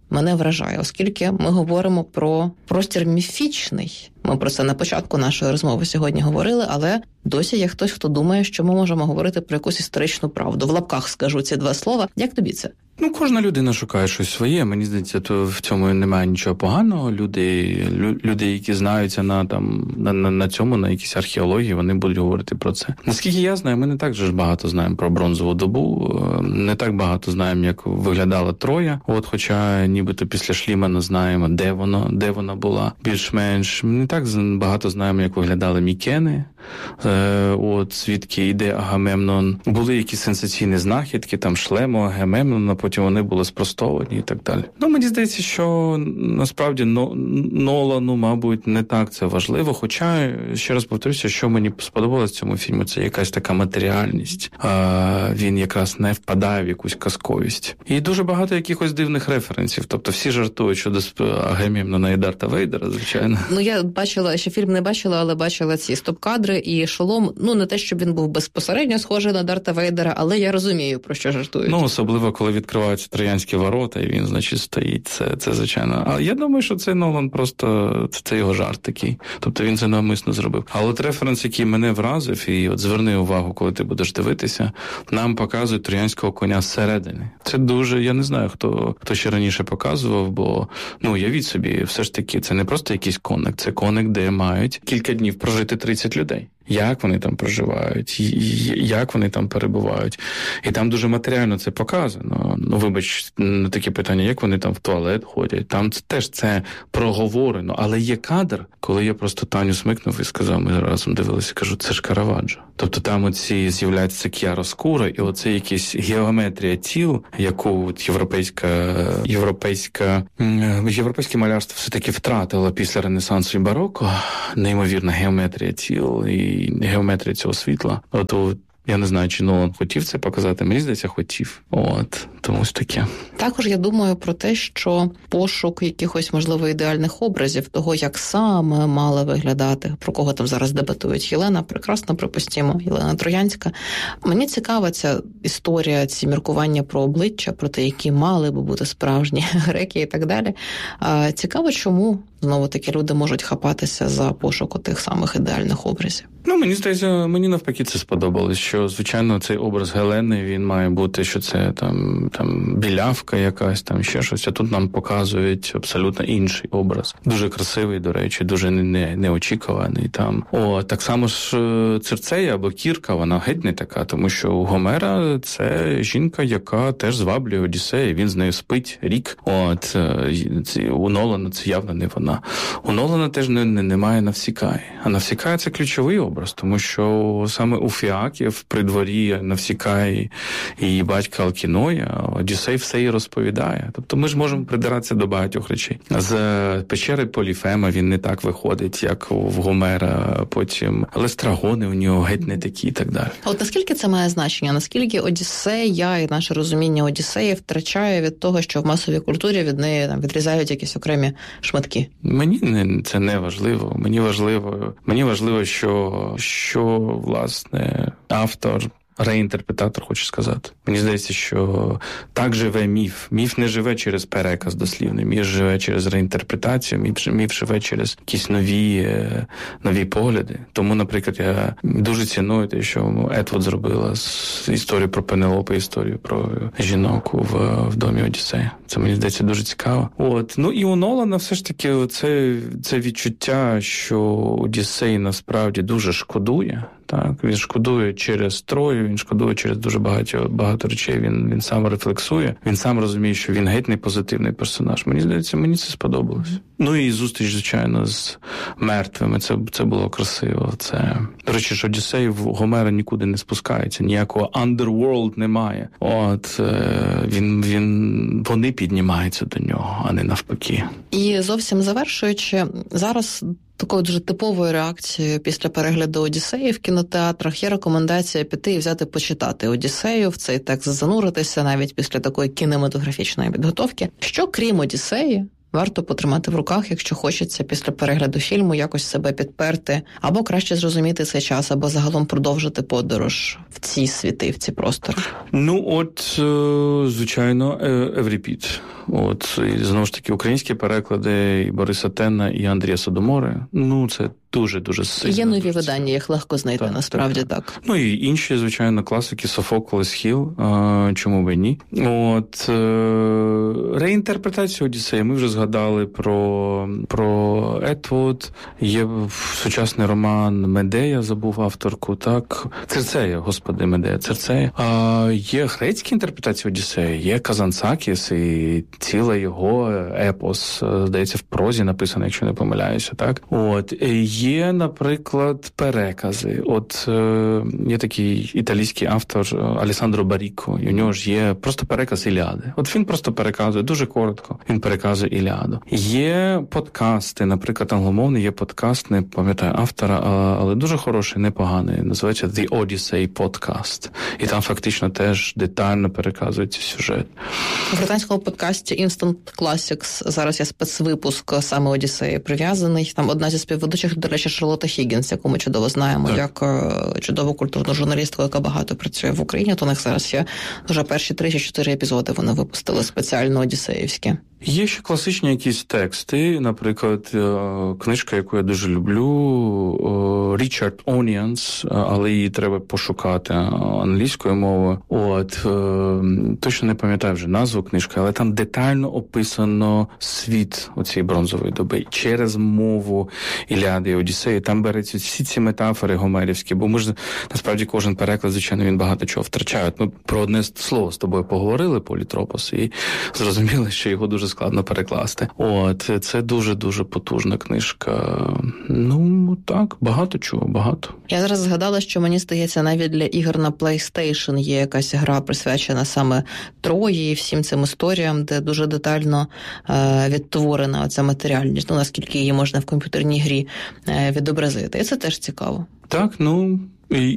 D: мене вражає, оскільки ми говоримо про простір міфічний. Ми про це на початку нашої розмови сьогодні говорили, але досі є хтось, хто думає, що ми можемо говорити про якусь історичну правду. В лапках скажу ці два слова. Як тобі це?
E: Ну, кожна людина шукає щось своє. Мені здається, то в цьому немає нічого поганого. Люди, лю, люди які знаються на, там, на, на, на цьому, на якійсь археології, вони будуть говорити про це. Наскільки я знаю, ми не так же ж багато знаємо про бронзову добу, не так багато знаємо, як виглядала Троя. От, хоча нібито після Шлімана знаємо, де воно, де вона була більш-менш. Не так багато знаємо, як виглядали Мікени. От, звідки йде Агамемнон. Були якісь сенсаційні знахідки, там шлему Агамемнона, потім вони були спростовані і так далі. Ну, мені здається, що насправді Нолану, мабуть, не так це важливо, хоча, ще раз повторюся, що мені сподобалось в цьому фільмі, це якась така матеріальність. А, він якраз не впадає в якусь казковість. І дуже багато якихось дивних референсів, тобто всі жартують щодо Агамемнона і Дарта Вейдера, звичайно.
D: Ну, я бачила, ще фільм не бачила, але бачила ці стоп-кадри і шолом, ну, не те, щоб він був безпосередньо схожий на Дарта Вейдера, але я розумію, про що жартують.
E: Ну, особливо, коли відкриваються троянські ворота, і він, значить, стоїть. Це, це звичайно. А я думаю, що це Нолан просто, це, це його жарт такий. Тобто він це навмисно зробив. А от референс, який мене вразив, і от зверни увагу, коли ти будеш дивитися, нам показують троянського коня зсередини. Це дуже, я не знаю, хто, хто ще раніше показував, бо, ну, уявіть собі, все ж таки, це не просто якийсь коник, це коник, де мають кілька днів прожити тридцять людей. Як вони там проживають, як вони там перебувають. І там дуже матеріально це показано. Ну, вибач, на такі питання, як вони там в туалет ходять. Там теж це проговорено. Але є кадр, коли я просто Таню смикнув і сказав, ми разом дивилися, кажу, це ж Караваджо. Тобто там оці з'являється к'яроскура, і оце якась геометрія тіл, яку європейська, європейська, європейське малярство все-таки втратило після Ренесансу і бароко. Неймовірна геометрія тіл і геометрія цього світла. От, я не знаю, чи Нолан хотів це показати. Мені здається, хотів. От, тому ж таке.
D: Також я думаю про те, що пошук якихось, можливо, ідеальних образів того, як саме мала виглядати, про кого там зараз дебатують. Єлена, прекрасно припустимо, Єлена Троянська. Мені цікава ця історія, ці міркування про обличчя, про те, які мали би бути справжні греки і так далі. А цікаво, чому знову-таки люди можуть хапатися за пошук тих самих ідеальних образів.
E: Ну, мені здається, мені навпаки це сподобалось, що, звичайно, цей образ Гелени, він має бути, що це там, там білявка якась, там ще щось, а тут нам показують абсолютно інший образ. Дуже красивий, до речі, дуже не, неочікуваний там. О, так само ж Цирцея або Кірка, вона геть не така, тому що у Гомера це жінка, яка теж зваблює Одіссея, він з нею спить рік. От, у Нолана це явно не вона. У Нолана теж не, не, немає Навсікаї. А Навсікая – це ключовий образ, тому що саме у Фіаків при дворі Навсікаї і її батька Алкіноя Одіссей все їй розповідає. Тобто ми ж можемо придиратися до багатьох речей. З печери Поліфема він не так виходить, як в Гомера, потім лестрагони у нього геть не такі і так далі.
D: А от наскільки це має значення? Наскільки Одіссея і наше розуміння Одіссеї втрачає від того, що в масовій культурі від неї там відрізають якісь окремі шматки?
E: Мені не, це не важливо. Мені важливо, мені важливо, що що, власне, автор, реінтерпретатор, хочу сказати. Мені здається, що так живе міф. Міф не живе через переказ дослівний, міф живе через реінтерпретацію, міф, міф живе через якісь нові, нові погляди. Тому, наприклад, я дуже ціную те, що Етвуд зробила з історію про Пенелопу, історію про жінок в, в домі Одіссея. Це, мені здається, дуже цікаво. От. Ну і у Нолана все ж таки це, це відчуття, що Одіссей насправді дуже шкодує. Так, він шкодує через Трою, він шкодує через дуже багато, багато речей, він, він сам рефлексує, він сам розуміє, що він геть не позитивний персонаж. Мені здається, мені це сподобалось. Mm-hmm. Ну і зустріч, звичайно, з мертвими, це, це було красиво. Це, до речі, що Одіссей в Гомера нікуди не спускається, ніякого underworld немає. От, він, він, вони піднімаються до нього, а не навпаки.
D: І зовсім завершуючи, зараз такою дуже типовою реакцією після перегляду Одіссеї в кінотеатрах є рекомендація піти і взяти почитати Одіссею, в цей текст зануритися навіть після такої кінематографічної підготовки. Що, крім Одіссеї, варто потримати в руках, якщо хочеться після перегляду фільму якось себе підперти, або краще зрозуміти цей час, або загалом продовжити подорож в ці світи, в ці простори?
E: Ну, от, звичайно, Евріпід. От, і, знову ж таки, українські переклади і Бориса Тенна, і Андрія Содомори. Ну, це дуже-дуже сильно.
D: Є нові видання, їх легко знайти, так, насправді так, так. так.
E: Ну, і інші, звичайно, класики, Софокл, Есхіл, чому б і ні. От, реінтерпретація Одіссеї, ми вже згадали про, про Етвуд, є сучасний роман Медея, забув авторку, так, Цирцея, господи, Медея, Цирцея. А є грецькі інтерпретації Одіссеї, є Казанцакіс і ціле його епос, здається, в прозі написано, якщо не помиляюся, так. От, є, наприклад, перекази. От е, є такий італійський автор Алессандро Баріко, і у нього ж є просто переказ Іліади. От він просто переказує, дуже коротко, він переказує Іліаду. Є подкасти, наприклад, англомовний є подкаст, не пам'ятаю автора, але дуже хороший, непоганий, називається The Odyssey Podcast. І там фактично теж детально переказується сюжет.
D: У британському подкасті Instant Classics зараз є спецвипуск саме Одіссеї прив'язаний. Там одна зі співведучих, до речі, Шарлотта Хіггінс, яку ми чудово знаємо, так, як чудову культурну журналістку, яка багато працює в Україні. То у них зараз є вже перші три чи чотири епізоди вони випустили спеціально одіссеївські.
E: Є ще класичні якісь тексти, наприклад, книжка, яку я дуже люблю, Richard Onions, але її треба пошукати англійською мовою. От, точно не пам'ятаю вже назву книжки, але там детально описано світ оцієї бронзової доби через мову Іліади і Одіссеї. Там беруться всі ці метафори гомерівські, бо ми ж, насправді, кожен переклад, звичайно, він багато чого втрачає. Ми про одне слово з тобою поговорили, політропос, і зрозуміли, що його дуже складно перекласти. От, це дуже-дуже потужна книжка. Ну, так, багато чого, багато.
D: Я зараз згадала, що, мені здається, навіть для ігор на PlayStation є якась гра, присвячена саме Трої і всім цим історіям, де дуже детально е, відтворена оця матеріальність, ну, наскільки її можна в комп'ютерній грі е, відобразити. І це теж цікаво.
E: Так, ну... І,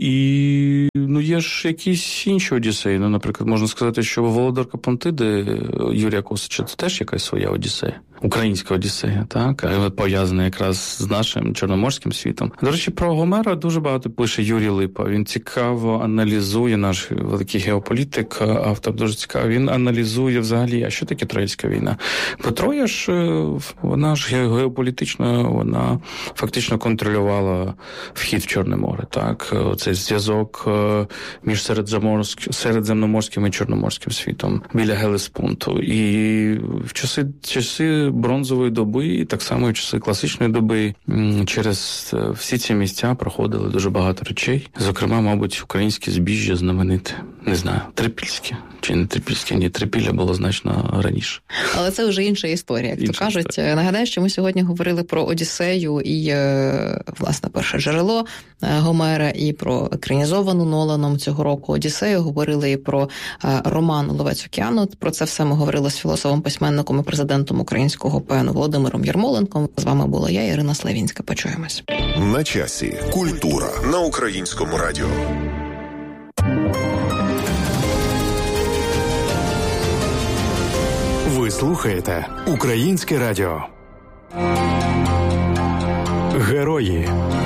E: і ну, є ж якісь інші Одіссеї. Ну, наприклад, можна сказати, що Володарка Понтиди Юрія Косича – це теж якась своя Одіссея. Українська Одіссея, так? Пов'язана якраз з нашим чорноморським світом. До речі, про Гомера дуже багато пише Юрій Липа. Він цікаво аналізує, наш великий геополітик, автор дуже цікавий. Він аналізує взагалі, а що таке Троїцька війна? Бо Троя ж, вона ж геополітично, вона фактично контролювала вхід в Чорне море, так? Цей зв'язок між середземноморським і чорноморським світом біля Гелеспонту. І в часи, часи бронзової доби, і так само і в часи класичної доби, через всі ці місця проходили дуже багато речей. Зокрема, мабуть, українське збіжжя знамените. Не знаю, трипільське чи не трипільське. Ні, трипілля було значно раніше. Але це вже інша історія, як інша то кажуть. Історія. Нагадаю, що ми сьогодні говорили про Одіссею і, власне, перше джерело Гомера, і про екранізовану Ноланом цього року Одіссею. Говорили і про роман «Ловець океану». Про це все ми говорили з філософом-письменником і президентом українського ПЕНу Володимиром Єрмоленком. З вами була я, Ірина Славінська. Почуємось.
C: На часі. Культура на Українському радіо.
B: Ви слухаєте Українське радіо. Герої.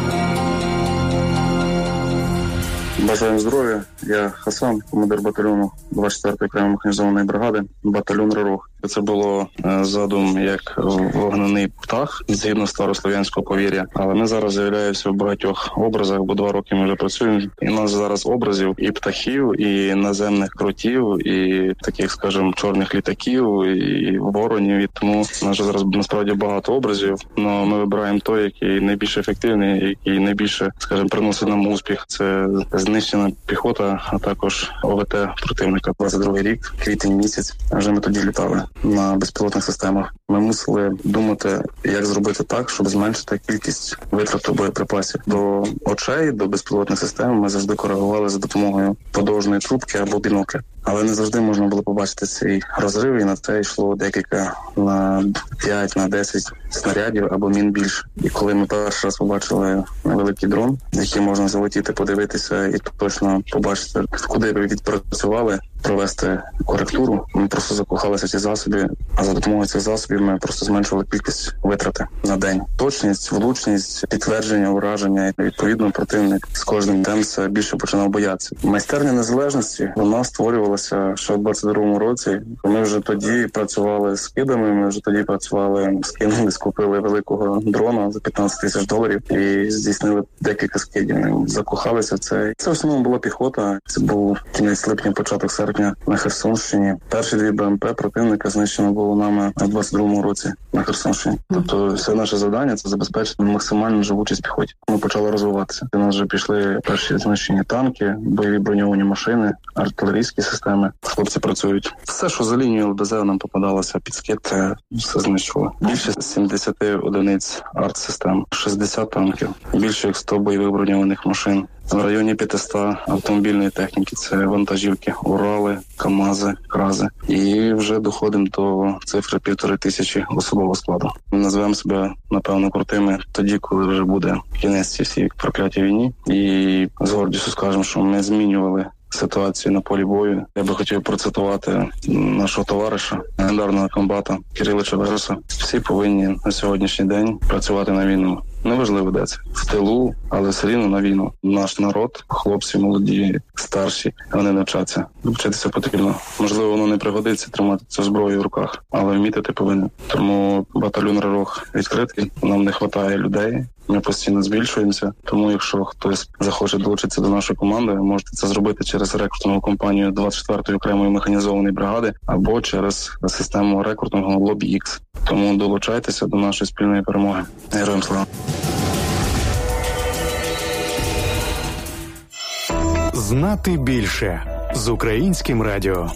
F: Бажаю здоров'я. Я Хасан, командир батальйону двадцять четвертої окремої механізованої бригади, батальйон «Ророх». Це було задум як вогнений птах, згідно старослов'янського повір'я. Але ми зараз з'являємося в багатьох образах, бо два роки ми вже працюємо. І у нас зараз образів і птахів, і наземних кротів, і таких, скажімо, чорних літаків, і воронів. І тому у нас зараз насправді багато образів. Але ми вибираємо той, який найбільш ефективний, який найбільше, скажімо, приносить нам успіх. Це знищена піхота, а також ОВТ противника. двадцять другий рік, квітень місяць, вже ми тоді літали на безпілотних системах. Ми мусили думати, як зробити так, щоб зменшити кількість витрату боєприпасів. До очей, до безпілотних систем ми завжди коригували за допомогою подовжної трубки або бінокля. Але не завжди можна було побачити цей розрив, і на це йшло декілька, на п'ять, на десять снарядів або мін більше. І коли ми перший раз побачили великий дрон, який можна залетіти, подивитися і точно побачити, куди ви відпрацювали, провести коректуру, ми просто закохалися в ці засоби, а за допомогою цих засобів ми просто зменшували кількість витрати на день. Точність, влучність, підтвердження, ураження. І, відповідно, противник з кожним днем все більше починав боятися. Майстерня незалежності, вона створювалася ще в двадцять другому році. Ми вже тоді працювали з кидами, ми вже тоді працювали, скинули, скупили великого дрона за п'ятнадцять тисяч доларів і здійснили декілька скидів. Ми закохалися в це. Це в основному була піхота. Це був кінець липня, початок серпня на Херсонщині. Перші дві БМП противника знищено було нами у двадцять другому році на Херсонщині. Тобто все наше завдання – це забезпечити максимальну живучість піхоті. Ми почали розвиватися. У нас вже пішли перші знищені танки, бойові броньовані машини, артилерійські системи. Хлопці працюють. Все, що за лінією ЛБЗ нам попадалося під скид, це все знищило. Більше сімдесят одиниць арт-систем, шістдесят танків, більше як сто бойових броньованих машин. В районі п'ятсот автомобільної техніки – це вантажівки, Урали, КАМАЗи, КРАЗи. І вже доходимо до цифри півтори тисячі особового складу. Ми назвемо себе, напевно, крутими тоді, коли вже буде кінець цієї всій проклятій війні. І з гордістю скажемо, що ми змінювали ситуацію на полі бою. Я би хотів процитувати нашого товариша, легендарного комбата Кирила Чавероса. Всі повинні на сьогоднішній день працювати на війну. Неважливо, де це. В тилу, але все рівно на війну. Наш народ, хлопці, молоді, старші, вони навчаться. Вчитися потрібно. Можливо, воно не пригодиться тримати цю зброю в руках, але вміти ти повинен. Тому батальйон «Ророх» відкритий. Нам не вистачає людей. Ми постійно збільшуємося. Тому якщо хтось захоче долучитися до нашої команди, можете це зробити через рекрутингову компанію двадцять четвертої окремої механізованої бригади або через систему рекрутингу Lobby X. Тому долучайтеся до нашої спільної перемоги. Героям слава!
B: Знати більше з Українським радіо.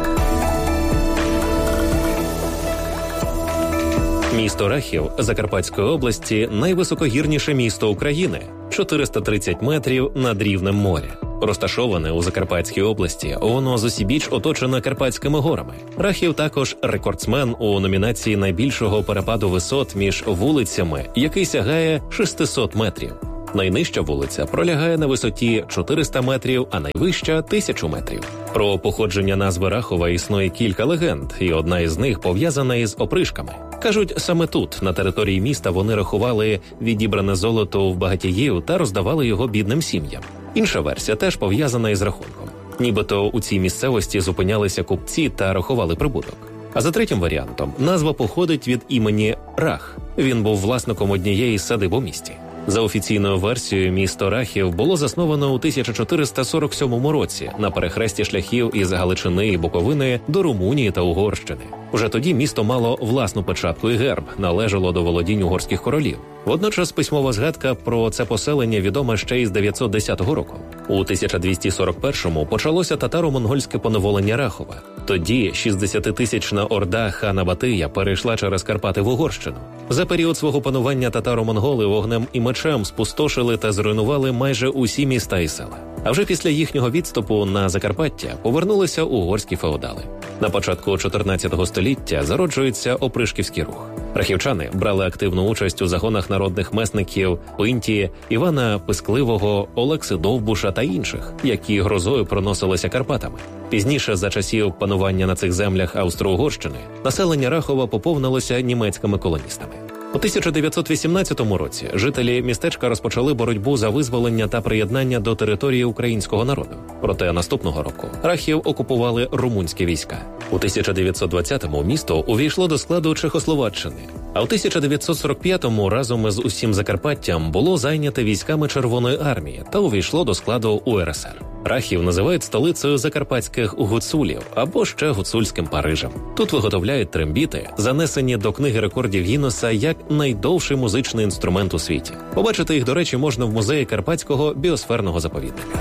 G: Місто Рахів Закарпатської області – найвисокогірніше місто України – чотириста тридцять метрів над рівнем моря. Розташоване у Закарпатській області, воно зусібіч оточене Карпатськими горами. Рахів також рекордсмен у номінації найбільшого перепаду висот між вулицями, який сягає шістсот метрів. Найнижча вулиця пролягає на висоті чотириста метрів, а найвища – тисячу метрів. Про походження назви Рахова існує кілька легенд, і одна із них пов'язана із опришками. Кажуть, саме тут, на території міста, вони рахували відібране золото в багатіїв та роздавали його бідним сім'ям. Інша версія теж пов'язана із рахунком. Нібито у цій місцевості зупинялися купці та рахували прибуток. А за третім варіантом, назва походить від імені Рах. Він був власником однієї з садиб у місті. За офіційною версією, місто Рахів було засновано у тисяча чотириста сорок сьомому році на перехресті шляхів із Галичини і Буковини до Румунії та Угорщини. Уже тоді місто мало власну печатку і герб, належало до володінь угорських королів. Водночас письмова згадка про це поселення відома ще із дев'ятсот десятого року. У тисяча двісті сорок першому почалося татаро-монгольське поневолення Рахова. Тоді шістдесятитисячна орда хана Батия перейшла через Карпати в Угорщину. За період свого панування татаро-монголи вогнем і мечем спустошили та зруйнували майже усі міста і села. А вже після їхнього відступу на Закарпаття повернулися угорські феодали. На початку чотирнадцятого століття зароджується опришківський рух. Рахівчани брали активну участь у загонах народних месників Пинті, Івана Пискливого, Олекси Довбуша та інших, які грозою проносилися Карпатами. Пізніше, за часів панування на цих землях Австро-Угорщини, населення Рахова поповнилося німецькими колоністами. У тисяча дев'ятсот вісімнадцятому році жителі містечка розпочали боротьбу за визволення та приєднання до території українського народу. Проте наступного року Рахів окупували румунські війська. У тисяча дев'ятсот двадцятому місто увійшло до складу Чехословаччини, а у тисяча дев'ятсот сорок п'ятому разом із усім Закарпаттям було зайняте військами Червоної армії та увійшло до складу У Ер Ес Ер. Рахів називають столицею закарпатських гуцулів або ще гуцульським Парижем. Тут виготовляють трембіти, занесені до книги рекордів Гіннеса як найдовший музичний інструмент у світі. Побачити їх, до речі, можна в музеї Карпатського біосферного заповідника.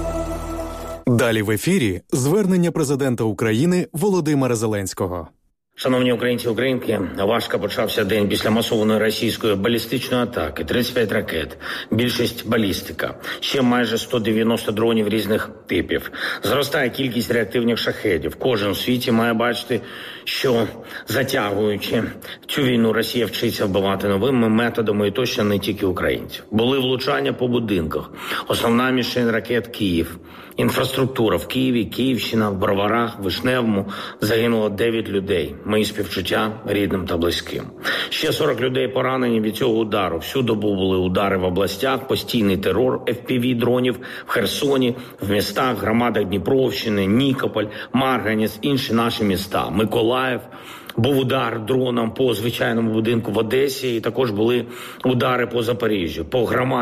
B: Далі в ефірі звернення президента України Володимира Зеленського.
H: Шановні українці і українки, важко почався день після масованої російської балістичної атаки. тридцять п'ять ракет, більшість балістика, ще майже сто дев'яносто дронів різних типів. Зростає кількість реактивних шахедів. Кожен у світі має бачити, що затягуючи цю війну, Росія вчиться вбивати новими методами і точно не тільки українців. Були влучання по будинках. Основна мішень ракет – Київ. Інфраструктура в Києві, Київщина, в Броварах, Вишневому загинуло дев'ять людей. Мої співчуття рідним та близьким. Ще сорок людей поранені від цього удару. Всю добу були удари в областях, постійний терор еф пі ві-дронів в Херсоні, в містах, громадах Дніпровщини, Нікополь, Марганець, інші наші міста. Миколаїв. Був удар дроном по звичайному будинку в Одесі, і також були удари по Запоріжжю, по громаді.